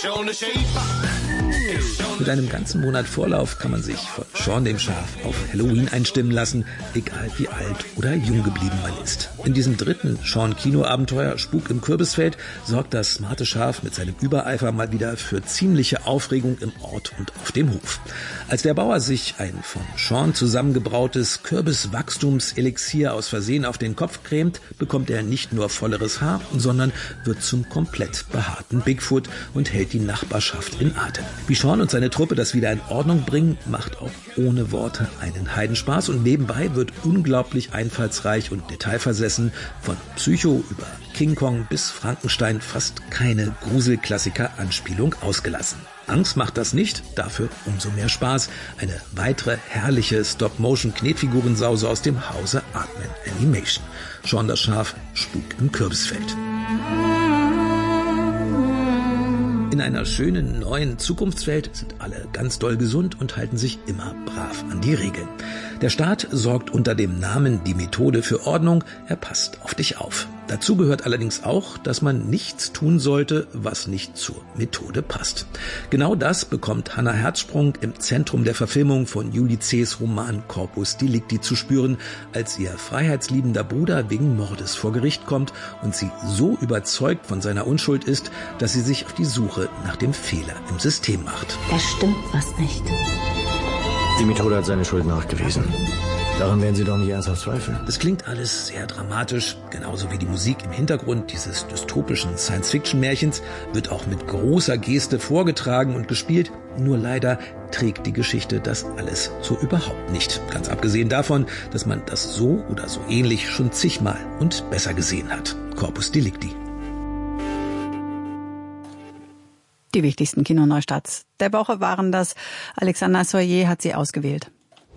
Mit einem ganzen Monat Vorlauf kann man sich von Shaun dem Schaf auf Halloween einstimmen lassen, egal wie alt oder jung geblieben man ist. In diesem dritten Shaun-Kinoabenteuer Spuk im Kürbisfeld sorgt das smarte Schaf mit seinem Übereifer mal wieder für ziemliche Aufregung im Ort und auf dem Hof. Als der Bauer sich ein von Shaun zusammengebrautes Kürbiswachstumselixier aus Versehen auf den Kopf cremt, bekommt er nicht nur volleres Haar, sondern wird zum komplett behaarten Bigfoot und hält die Nachbarschaft in Atem. Wie Shaun und seine Truppe das wieder in Ordnung bringen, macht auch ohne Worte einen Heidenspaß und nebenbei wird unglaublich einfallsreich und detailversessen von Psycho über King Kong bis Frankenstein fast keine Gruselklassiker-Anspielung ausgelassen. Angst macht das nicht, dafür umso mehr Spaß. Eine weitere herrliche Stop-Motion-Knetfigurensause aus dem Hause Aardman Animation. Shaun das Schaf, Spuk im Kürbisfeld. In einer schönen neuen Zukunftswelt sind alle ganz doll gesund und halten sich immer brav an die Regeln. Der Staat sorgt unter dem Namen Die Methode für Ordnung, er passt auf dich auf. Dazu gehört allerdings auch, dass man nichts tun sollte, was nicht zur Methode passt. Genau das bekommt Hannah Herzsprung im Zentrum der Verfilmung von Julie C.'s Roman Corpus Delicti zu spüren, als ihr freiheitsliebender Bruder wegen Mordes vor Gericht kommt und sie so überzeugt von seiner Unschuld ist, dass sie sich auf die Suche nach dem Fehler im System macht. Da stimmt was nicht. Die Methode hat seine Schuld nachgewiesen. Daran werden Sie doch nicht ernsthaft zweifeln. Das klingt alles sehr dramatisch, genauso wie die Musik im Hintergrund dieses dystopischen Science-Fiction-Märchens wird auch mit großer Geste vorgetragen und gespielt. Nur leider trägt die Geschichte das alles so überhaupt nicht. Ganz abgesehen davon, dass man das so oder so ähnlich schon zigmal und besser gesehen hat. Corpus Delicti. Die wichtigsten Kinoneustarts der Woche waren das. Alexander Soyer hat sie ausgewählt.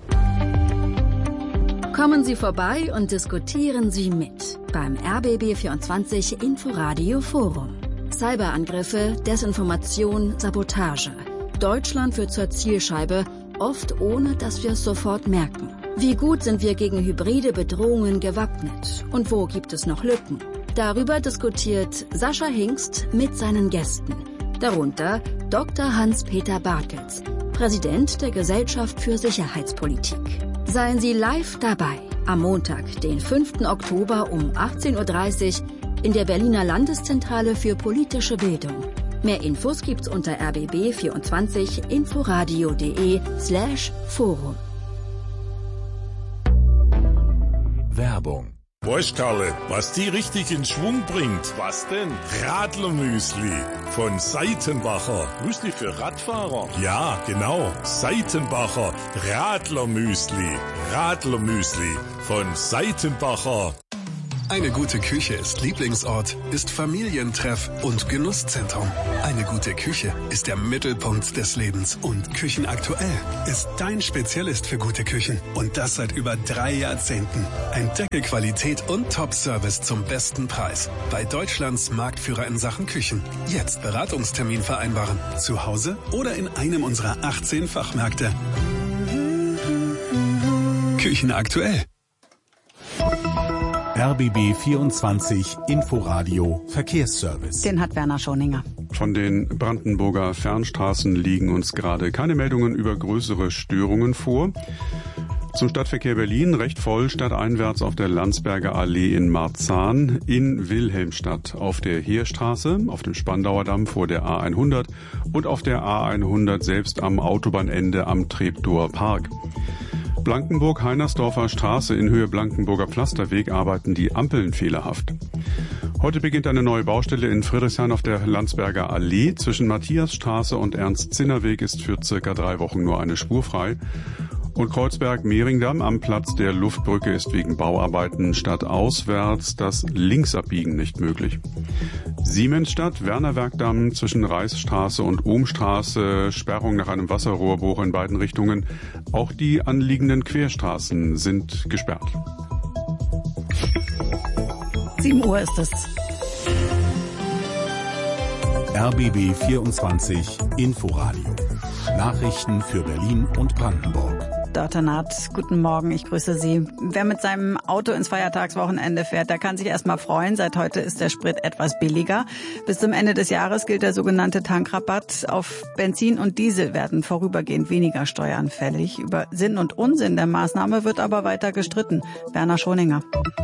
Kommen Sie vorbei und diskutieren Sie mit beim RBB24 Inforadio Forum. Cyberangriffe, Desinformation, Sabotage. Deutschland wird zur Zielscheibe, oft ohne, dass wir es sofort merken. Wie gut sind wir gegen hybride Bedrohungen gewappnet? Und wo gibt es noch Lücken? Darüber diskutiert Sascha Hingst mit seinen Gästen. Darunter Dr. Hans-Peter Bartels, Präsident der Gesellschaft für Sicherheitspolitik. Seien Sie live dabei am Montag, den 5. Oktober um 18:30 Uhr in der Berliner Landeszentrale für politische Bildung. Mehr Infos gibt's unter rbb24inforadio.de/forum. Werbung. Weißt Karle, was die richtig in Schwung bringt? Was denn? Radlermüsli von Seitenbacher. Müsli für Radfahrer? Ja, genau. Seitenbacher Radlermüsli. Radlermüsli von Seitenbacher. Eine gute Küche ist Lieblingsort, ist Familientreff und Genusszentrum. Eine gute Küche ist der Mittelpunkt des Lebens und Küchenaktuell ist dein Spezialist für gute Küchen. Und das seit über 3 Jahrzehnten. Entdecke Qualität und Top-Service zum besten Preis. Bei Deutschlands Marktführer in Sachen Küchen. Jetzt Beratungstermin vereinbaren. Zu Hause oder in einem unserer 18 Fachmärkte. Küchenaktuell. RBB 24 Inforadio Verkehrsservice. Den hat Werner Schoninger. Von den Brandenburger Fernstraßen liegen uns gerade keine Meldungen über größere Störungen vor. Zum Stadtverkehr Berlin recht voll stadteinwärts auf der Landsberger Allee in Marzahn, in Wilhelmstadt auf der Heerstraße, auf dem Spandauer Damm vor der A100 und auf der A100 selbst am Autobahnende am Treptower Park. Blankenburg-Heinersdorfer Straße in Höhe Blankenburger Pflasterweg arbeiten die Ampeln fehlerhaft. Heute beginnt eine neue Baustelle in Friedrichshain auf der Landsberger Allee. Zwischen Matthiasstraße und Ernst-Zinner-Weg ist für circa 3 Wochen nur eine Spur frei. Und Kreuzberg-Mehringdamm am Platz der Luftbrücke ist wegen Bauarbeiten stadtauswärts das Linksabbiegen nicht möglich. Siemensstadt, Wernerwerkdamm zwischen Reichsstraße und Ohmstraße, Sperrung nach einem Wasserrohrbruch in beiden Richtungen. Auch die anliegenden Querstraßen sind gesperrt. 7 Uhr ist es. RBB 24 Inforadio. Nachrichten für Berlin und Brandenburg. Dörte Naht, guten Morgen, ich grüße Sie. Wer mit seinem Auto ins Feiertagswochenende fährt, der kann sich erstmal freuen. Seit heute ist der Sprit etwas billiger. Bis zum Ende des Jahres gilt der sogenannte Tankrabatt. Auf Benzin und Diesel werden vorübergehend weniger Steuern fällig. Über Sinn und Unsinn der Maßnahme wird aber weiter gestritten. Werner Schoninger.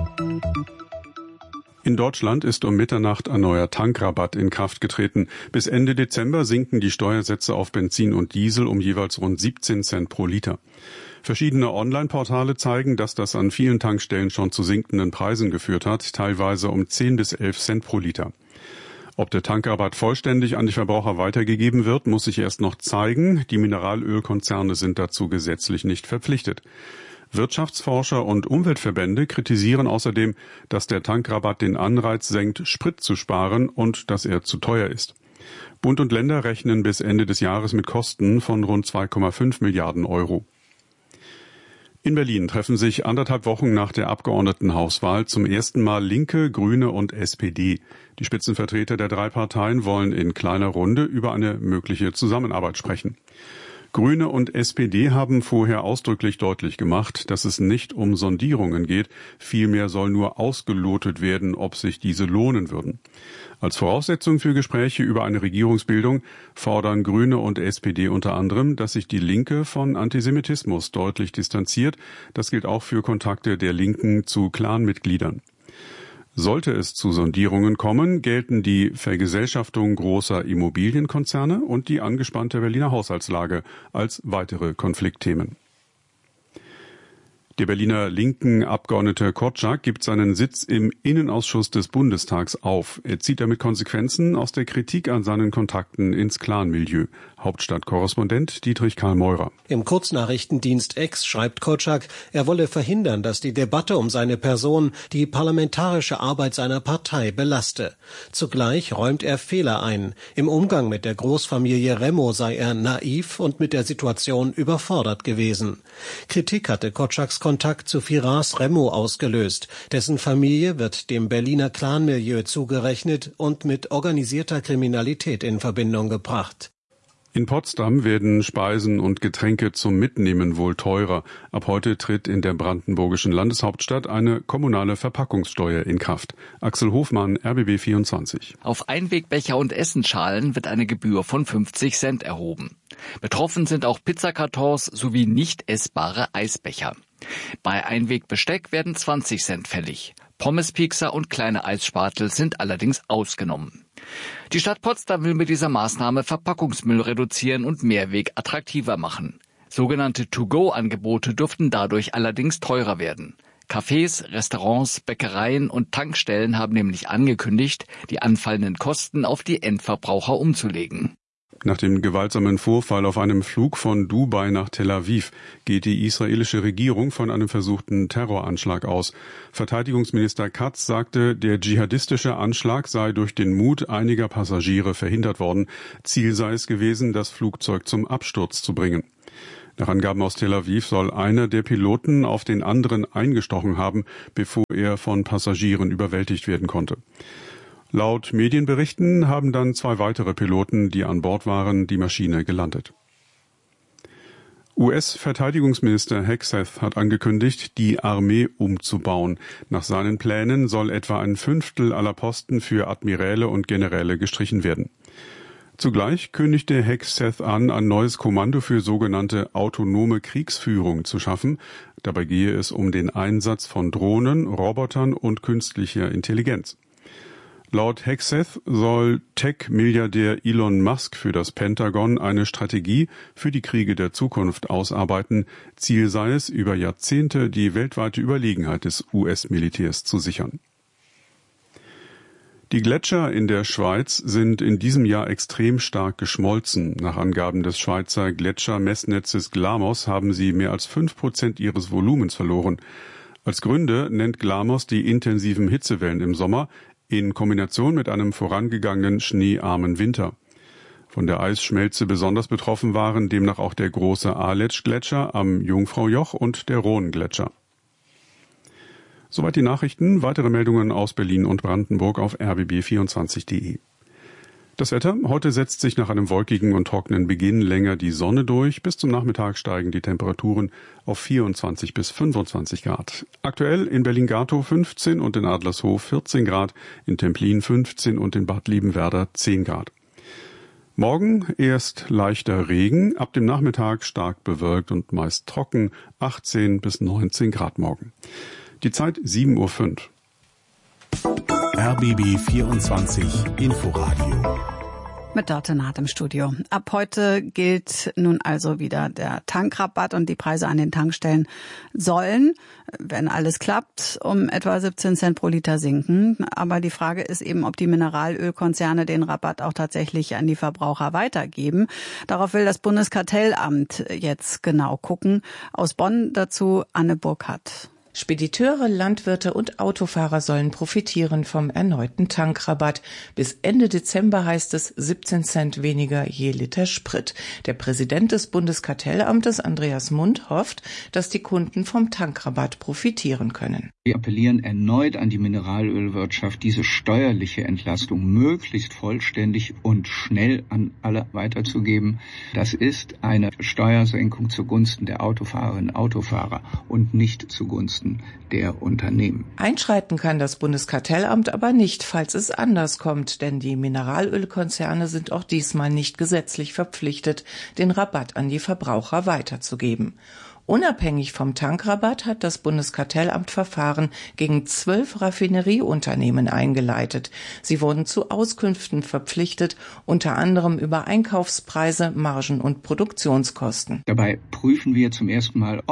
In Deutschland ist um Mitternacht ein neuer Tankrabatt in Kraft getreten. Bis Ende Dezember sinken die Steuersätze auf Benzin und Diesel um jeweils rund 17 Cent pro Liter. Verschiedene Online-Portale zeigen, dass das an vielen Tankstellen schon zu sinkenden Preisen geführt hat, teilweise um 10 bis 11 Cent pro Liter. Ob der Tankrabatt vollständig an die Verbraucher weitergegeben wird, muss sich erst noch zeigen. Die Mineralölkonzerne sind dazu gesetzlich nicht verpflichtet. Wirtschaftsforscher und Umweltverbände kritisieren außerdem, dass der Tankrabatt den Anreiz senkt, Sprit zu sparen und dass er zu teuer ist. Bund und Länder rechnen bis Ende des Jahres mit Kosten von rund 2,5 Milliarden Euro. In Berlin treffen sich 1,5 Wochen nach der Abgeordnetenhauswahl zum ersten Mal Linke, Grüne und SPD. Die Spitzenvertreter der 3 Parteien wollen in kleiner Runde über eine mögliche Zusammenarbeit sprechen. Grüne und SPD haben vorher ausdrücklich deutlich gemacht, dass es nicht um Sondierungen geht, vielmehr soll nur ausgelotet werden, ob sich diese lohnen würden. Als Voraussetzung für Gespräche über eine Regierungsbildung fordern Grüne und SPD unter anderem, dass sich die Linke von Antisemitismus deutlich distanziert. Das gilt auch für Kontakte der Linken zu Clanmitgliedern. Sollte es zu Sondierungen kommen, gelten die Vergesellschaftung großer Immobilienkonzerne und die angespannte Berliner Haushaltslage als weitere Konfliktthemen. Der Berliner linken Abgeordnete Korczak gibt seinen Sitz im Innenausschuss des Bundestags auf. Er zieht damit Konsequenzen aus der Kritik an seinen Kontakten ins Clanmilieu. Hauptstadtkorrespondent Dietrich Karl Meurer. Im Kurznachrichtendienst X schreibt Korczak, er wolle verhindern, dass die Debatte um seine Person die parlamentarische Arbeit seiner Partei belaste. Zugleich räumt er Fehler ein. Im Umgang mit der Großfamilie Remo sei er naiv und mit der Situation überfordert gewesen. Kritik hatte Korczaks Kontakt zu Firas Remo ausgelöst. Dessen Familie wird dem Berliner Clanmilieu zugerechnet und mit organisierter Kriminalität in Verbindung gebracht. In Potsdam werden Speisen und Getränke zum Mitnehmen wohl teurer. Ab heute tritt in der brandenburgischen Landeshauptstadt eine kommunale Verpackungssteuer in Kraft. Axel Hofmann, RBB 24. Auf Einwegbecher und Essenschalen wird eine Gebühr von 50 Cent erhoben. Betroffen sind auch Pizzakartons sowie nicht essbare Eisbecher. Bei Einwegbesteck werden 20 Cent fällig. Pommespiekser und kleine Eisspatel sind allerdings ausgenommen. Die Stadt Potsdam will mit dieser Maßnahme Verpackungsmüll reduzieren und Mehrweg attraktiver machen. Sogenannte To-Go-Angebote dürften dadurch allerdings teurer werden. Cafés, Restaurants, Bäckereien und Tankstellen haben nämlich angekündigt, die anfallenden Kosten auf die Endverbraucher umzulegen. Nach dem gewaltsamen Vorfall auf einem Flug von Dubai nach Tel Aviv geht die israelische Regierung von einem versuchten Terroranschlag aus. Verteidigungsminister Katz sagte, der dschihadistische Anschlag sei durch den Mut einiger Passagiere verhindert worden. Ziel sei es gewesen, das Flugzeug zum Absturz zu bringen. Nach Angaben aus Tel Aviv soll einer der Piloten auf den anderen eingestochen haben, bevor er von Passagieren überwältigt werden konnte. Laut Medienberichten haben dann 2 weitere Piloten, die an Bord waren, die Maschine gelandet. US-Verteidigungsminister Hegseth hat angekündigt, die Armee umzubauen. Nach seinen Plänen soll etwa ein Fünftel aller Posten für Admiräle und Generäle gestrichen werden. Zugleich kündigte Hegseth an, ein neues Kommando für sogenannte autonome Kriegsführung zu schaffen. Dabei gehe es um den Einsatz von Drohnen, Robotern und künstlicher Intelligenz. Laut Hegseth soll Tech-Milliardär Elon Musk für das Pentagon eine Strategie für die Kriege der Zukunft ausarbeiten. Ziel sei es, über Jahrzehnte die weltweite Überlegenheit des US-Militärs zu sichern. Die Gletscher in der Schweiz sind in diesem Jahr extrem stark geschmolzen. Nach Angaben des Schweizer Gletschermessnetzes Glamos haben sie mehr als 5% ihres Volumens verloren. Als Gründe nennt Glamos die intensiven Hitzewellen im Sommer in Kombination mit einem vorangegangenen schneearmen Winter. Von der Eisschmelze besonders betroffen waren demnach auch der große Aletsch-Gletscher am Jungfraujoch und der Rhone-Gletscher. Soweit die Nachrichten. Weitere Meldungen aus Berlin und Brandenburg auf rbb24.de. Das Wetter. Heute setzt sich nach einem wolkigen und trockenen Beginn länger die Sonne durch. Bis zum Nachmittag steigen die Temperaturen auf 24 bis 25 Grad. Aktuell in Berlin-Gatow 15 und in Adlershof 14 Grad, in Templin 15 und in Bad Liebenwerda 10 Grad. Morgen erst leichter Regen, ab dem Nachmittag stark bewölkt und meist trocken, 18 bis 19 Grad morgen. Die Zeit 7:05 Uhr. RBB 24 Inforadio. Mit Dörte Naht im Studio. Ab heute gilt nun also wieder der Tankrabatt und die Preise an den Tankstellen sollen, wenn alles klappt, um etwa 17 Cent pro Liter sinken. Aber die Frage ist eben, ob die Mineralölkonzerne den Rabatt auch tatsächlich an die Verbraucher weitergeben. Darauf will das Bundeskartellamt jetzt genau gucken. Aus Bonn dazu Anne Burkhardt. Spediteure, Landwirte und Autofahrer sollen profitieren vom erneuten Tankrabatt. Bis Ende Dezember heißt es 17 Cent weniger je Liter Sprit. Der Präsident des Bundeskartellamtes, Andreas Mund, hofft, dass die Kunden vom Tankrabatt profitieren können. Wir appellieren erneut an die Mineralölwirtschaft, diese steuerliche Entlastung möglichst vollständig und schnell an alle weiterzugeben. Das ist eine Steuersenkung zugunsten der Autofahrerinnen und Autofahrer und nicht zugunsten der Unternehmen. Einschreiten kann das Bundeskartellamt aber nicht, falls es anders kommt, denn die Mineralölkonzerne sind auch diesmal nicht gesetzlich verpflichtet, den Rabatt an die Verbraucher weiterzugeben. Unabhängig vom Tankrabatt hat das Bundeskartellamt Verfahren gegen 12 Raffinerieunternehmen eingeleitet. Sie wurden zu Auskünften verpflichtet, unter anderem über Einkaufspreise, Margen und Produktionskosten. Dabei prüfen wir zum ersten Mal, ob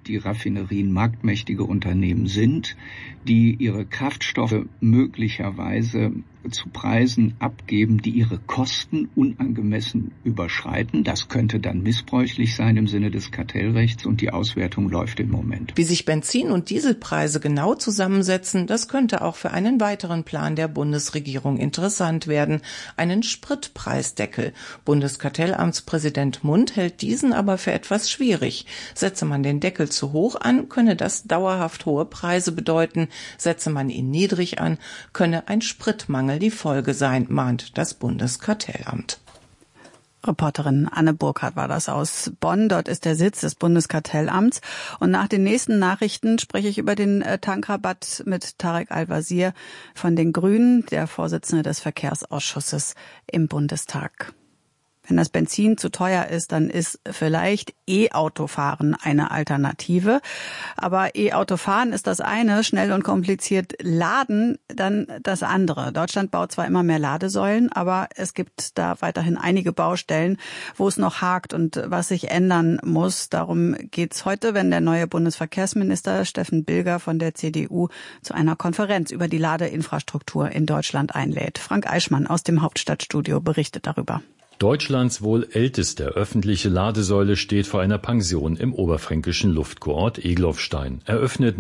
die Raffinerien marktmächtige Unternehmen sind, die ihre Kraftstoffe möglicherweise zu Preisen abgeben, die ihre Kosten unangemessen überschreiten. Das könnte dann missbräuchlich sein im Sinne des Kartellrechts und die Auswertung läuft im Moment. Wie sich Benzin- und Dieselpreise genau zusammensetzen, das könnte auch für einen weiteren Plan der Bundesregierung interessant werden. Einen Spritpreisdeckel. Bundeskartellamtspräsident Mund hält diesen aber für etwas schwierig. Setze man den Deckel zu hoch an, könne das dauerhaft hohe Preise bedeuten. Setze man ihn niedrig an, könne ein Spritmangel die Folge sein, mahnt das Bundeskartellamt. Reporterin Anne Burkhardt war das aus Bonn. Dort ist der Sitz des Bundeskartellamts. Und nach den nächsten Nachrichten spreche ich über den Tankrabatt mit Tarek Al-Wazir von den Grünen, der Vorsitzende des Verkehrsausschusses im Bundestag. Wenn das Benzin zu teuer ist, dann ist vielleicht E-Autofahren eine Alternative. Aber E-Autofahren ist das eine, schnell und kompliziert laden dann das andere. Deutschland baut zwar immer mehr Ladesäulen, aber es gibt da weiterhin einige Baustellen, wo es noch hakt und was sich ändern muss. Darum geht's heute, wenn der neue Bundesverkehrsminister Steffen Bilger von der CDU zu einer Konferenz über die Ladeinfrastruktur in Deutschland einlädt. Frank Eichmann aus dem Hauptstadtstudio berichtet darüber. Deutschlands wohl älteste öffentliche Ladesäule steht vor einer Pension im oberfränkischen Luftkurort Egloffstein. Eröffnet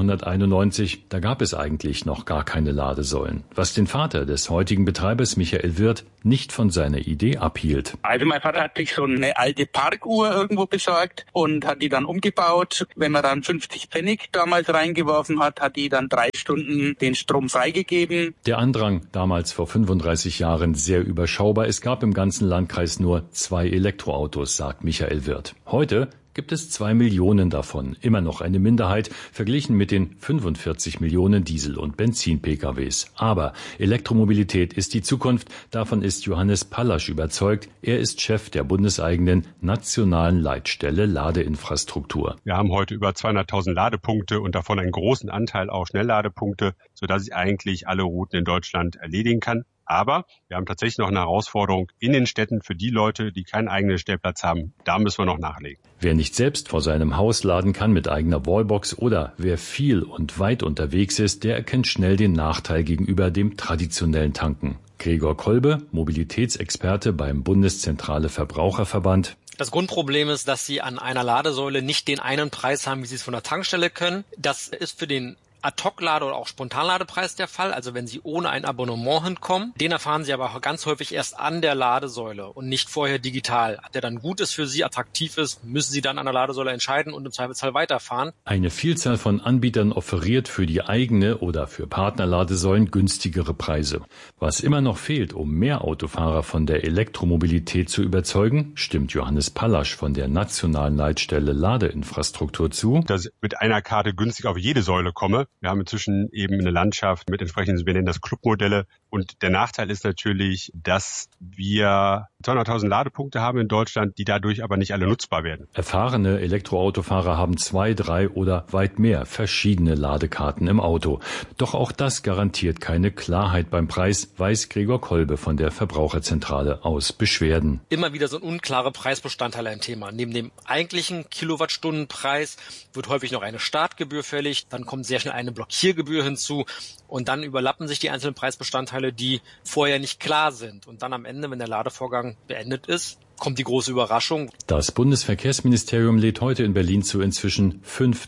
1991, da gab es eigentlich noch gar keine Ladesäulen. Was den Vater des heutigen Betreibers Michael Wirth nicht von seiner Idee abhielt. Also mein Vater hat sich so eine alte Parkuhr irgendwo besorgt und hat die dann umgebaut. Wenn man dann 50 Pfennig damals reingeworfen hat, hat die dann 3 Stunden den Strom freigegeben. Der Andrang, damals vor 35 Jahren sehr überschaubar. Es gab im ganzen Landkreis nur 2 Elektroautos, sagt Michael Wirth. Heute gibt es 2 Millionen davon. Immer noch eine Minderheit, verglichen mit den 45 Millionen Diesel- und Benzin-PKWs. Aber Elektromobilität ist die Zukunft. Davon ist Johannes Pallasch überzeugt. Er ist Chef der bundeseigenen nationalen Leitstelle Ladeinfrastruktur. Wir haben heute über 200.000 Ladepunkte und davon einen großen Anteil auch Schnellladepunkte, sodass ich eigentlich alle Routen in Deutschland erledigen kann. Aber wir haben tatsächlich noch eine Herausforderung in den Städten für die Leute, die keinen eigenen Stellplatz haben. Da müssen wir noch nachlegen. Wer nicht selbst vor seinem Haus laden kann mit eigener Wallbox oder wer viel und weit unterwegs ist, der erkennt schnell den Nachteil gegenüber dem traditionellen Tanken. Gregor Kolbe, Mobilitätsexperte beim Bundeszentrale Verbraucherverband. Das Grundproblem ist, dass Sie an einer Ladesäule nicht den einen Preis haben, wie Sie es von der Tankstelle können. Das ist für den Ad-Hoc-Lade- oder auch Spontanladepreis der Fall, also wenn Sie ohne ein Abonnement hinkommen. Den erfahren Sie aber auch ganz häufig erst an der Ladesäule und nicht vorher digital. Der dann gut ist für Sie, attraktiv ist, müssen Sie dann an der Ladesäule entscheiden und im Zweifelsfall weiterfahren. Eine Vielzahl von Anbietern offeriert für die eigene oder für Partnerladesäulen günstigere Preise. Was immer noch fehlt, um mehr Autofahrer von der Elektromobilität zu überzeugen, stimmt Johannes Pallasch von der nationalen Leitstelle Ladeinfrastruktur zu. Dass ich mit einer Karte günstig auf jede Säule komme. Wir haben inzwischen eben eine Landschaft mit entsprechenden, wir nennen das Clubmodelle. Und der Nachteil ist natürlich, dass wir 200.000 Ladepunkte haben in Deutschland, die dadurch aber nicht alle nutzbar werden. Erfahrene Elektroautofahrer haben 2, 3 oder weit mehr verschiedene Ladekarten im Auto. Doch auch das garantiert keine Klarheit beim Preis, weiß Gregor Kolbe von der Verbraucherzentrale aus Beschwerden. Immer wieder so ein unklare Preisbestandteil ein Thema. Neben dem eigentlichen Kilowattstundenpreis wird häufig noch eine Startgebühr fällig, dann kommt sehr schnell eine Blockiergebühr hinzu und dann überlappen sich die einzelnen Preisbestandteile, die vorher nicht klar sind. Und dann am Ende, wenn der Ladevorgang beendet ist, kommt die große Überraschung. Das Bundesverkehrsministerium lädt heute in Berlin zur inzwischen 5.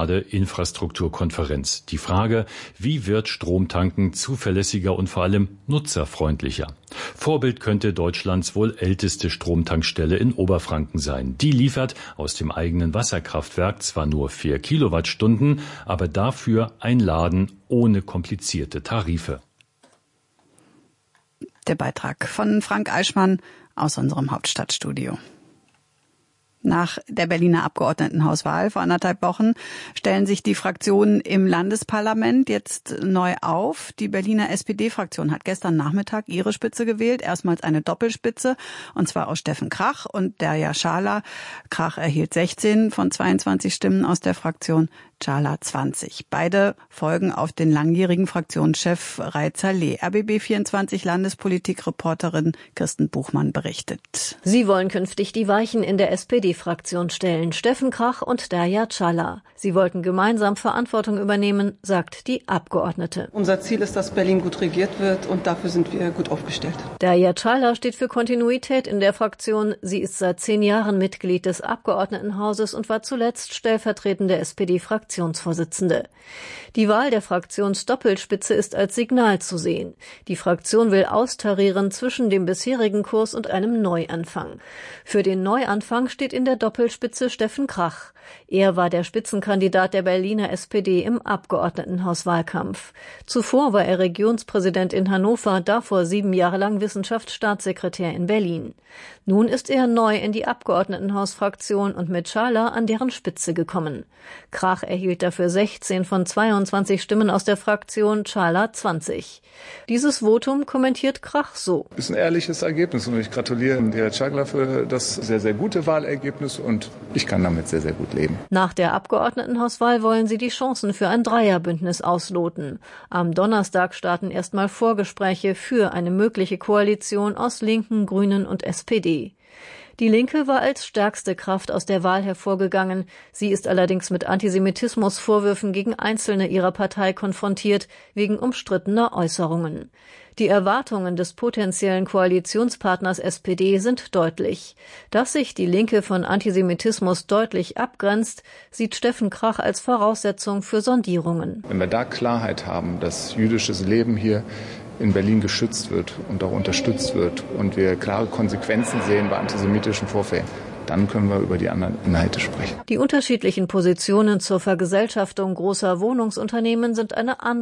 Ladeinfrastrukturkonferenz. Die Frage, wie wird Stromtanken zuverlässiger und vor allem nutzerfreundlicher? Vorbild könnte Deutschlands wohl älteste Stromtankstelle in Oberfranken sein. Die liefert aus dem eigenen Wasserkraftwerk zwar nur 4 Kilowattstunden, aber dafür ein Laden ohne komplizierte Tarife. Der Beitrag von Frank Eichmann aus unserem Hauptstadtstudio. Nach der Berliner Abgeordnetenhauswahl vor 1,5 Wochen stellen sich die Fraktionen im Landesparlament jetzt neu auf. Die Berliner SPD-Fraktion hat gestern Nachmittag ihre Spitze gewählt, erstmals eine Doppelspitze, und zwar aus Steffen Krach und Derya Schala. Krach erhielt 16 von 22 Stimmen aus der Fraktion, Çağlar 20. Beide folgen auf den langjährigen Fraktionschef Reiza Leh. RBB24 Landespolitikreporterin Kirsten Buchmann berichtet. Sie wollen künftig die Weichen in der SPD-Fraktion stellen, Steffen Krach und Derya Çağlar. Sie wollten gemeinsam Verantwortung übernehmen, sagt die Abgeordnete. Unser Ziel ist, dass Berlin gut regiert wird und dafür sind wir gut aufgestellt. Derya Çağlar steht für Kontinuität in der Fraktion. Sie ist seit 10 Jahren Mitglied des Abgeordnetenhauses und war zuletzt stellvertretende SPD-Fraktionsvorsitzende. Die Wahl der Fraktionsdoppelspitze ist als Signal zu sehen. Die Fraktion will austarieren zwischen dem bisherigen Kurs und einem Neuanfang. Für den Neuanfang steht in der Doppelspitze Steffen Krach. Er war der Spitzenkandidat der Berliner SPD im Abgeordnetenhauswahlkampf. Zuvor war er Regionspräsident in Hannover, davor 7 Jahre lang Wissenschaftsstaatssekretär in Berlin. Nun ist er neu in die Abgeordnetenhausfraktion und mit Çağlar an deren Spitze gekommen. Krach erhielt dafür 16 von 22 Stimmen aus der Fraktion, Çağlar 20. Dieses Votum kommentiert Krach so. Ist ein ehrliches Ergebnis und ich gratuliere Derya Çağlar für das sehr, sehr gute Wahlergebnis und ich kann damit sehr, sehr gut leben. Nach der Abgeordnetenhauswahl wollen sie die Chancen für ein Dreierbündnis ausloten. Am Donnerstag starten erstmal Vorgespräche für eine mögliche Koalition aus Linken, Grünen und SPD. Die Linke war als stärkste Kraft aus der Wahl hervorgegangen. Sie ist allerdings mit Antisemitismusvorwürfen gegen Einzelne ihrer Partei konfrontiert, wegen umstrittener Äußerungen. Die Erwartungen des potenziellen Koalitionspartners SPD sind deutlich. Dass sich die Linke von Antisemitismus deutlich abgrenzt, sieht Steffen Krach als Voraussetzung für Sondierungen. Wenn wir da Klarheit haben, dass jüdisches Leben hier in Berlin geschützt wird und auch unterstützt wird und wir klare Konsequenzen sehen bei antisemitischen Vorfällen, dann können wir über die anderen Inhalte sprechen. Die unterschiedlichen Positionen zur Vergesellschaftung großer Wohnungsunternehmen sind eine andere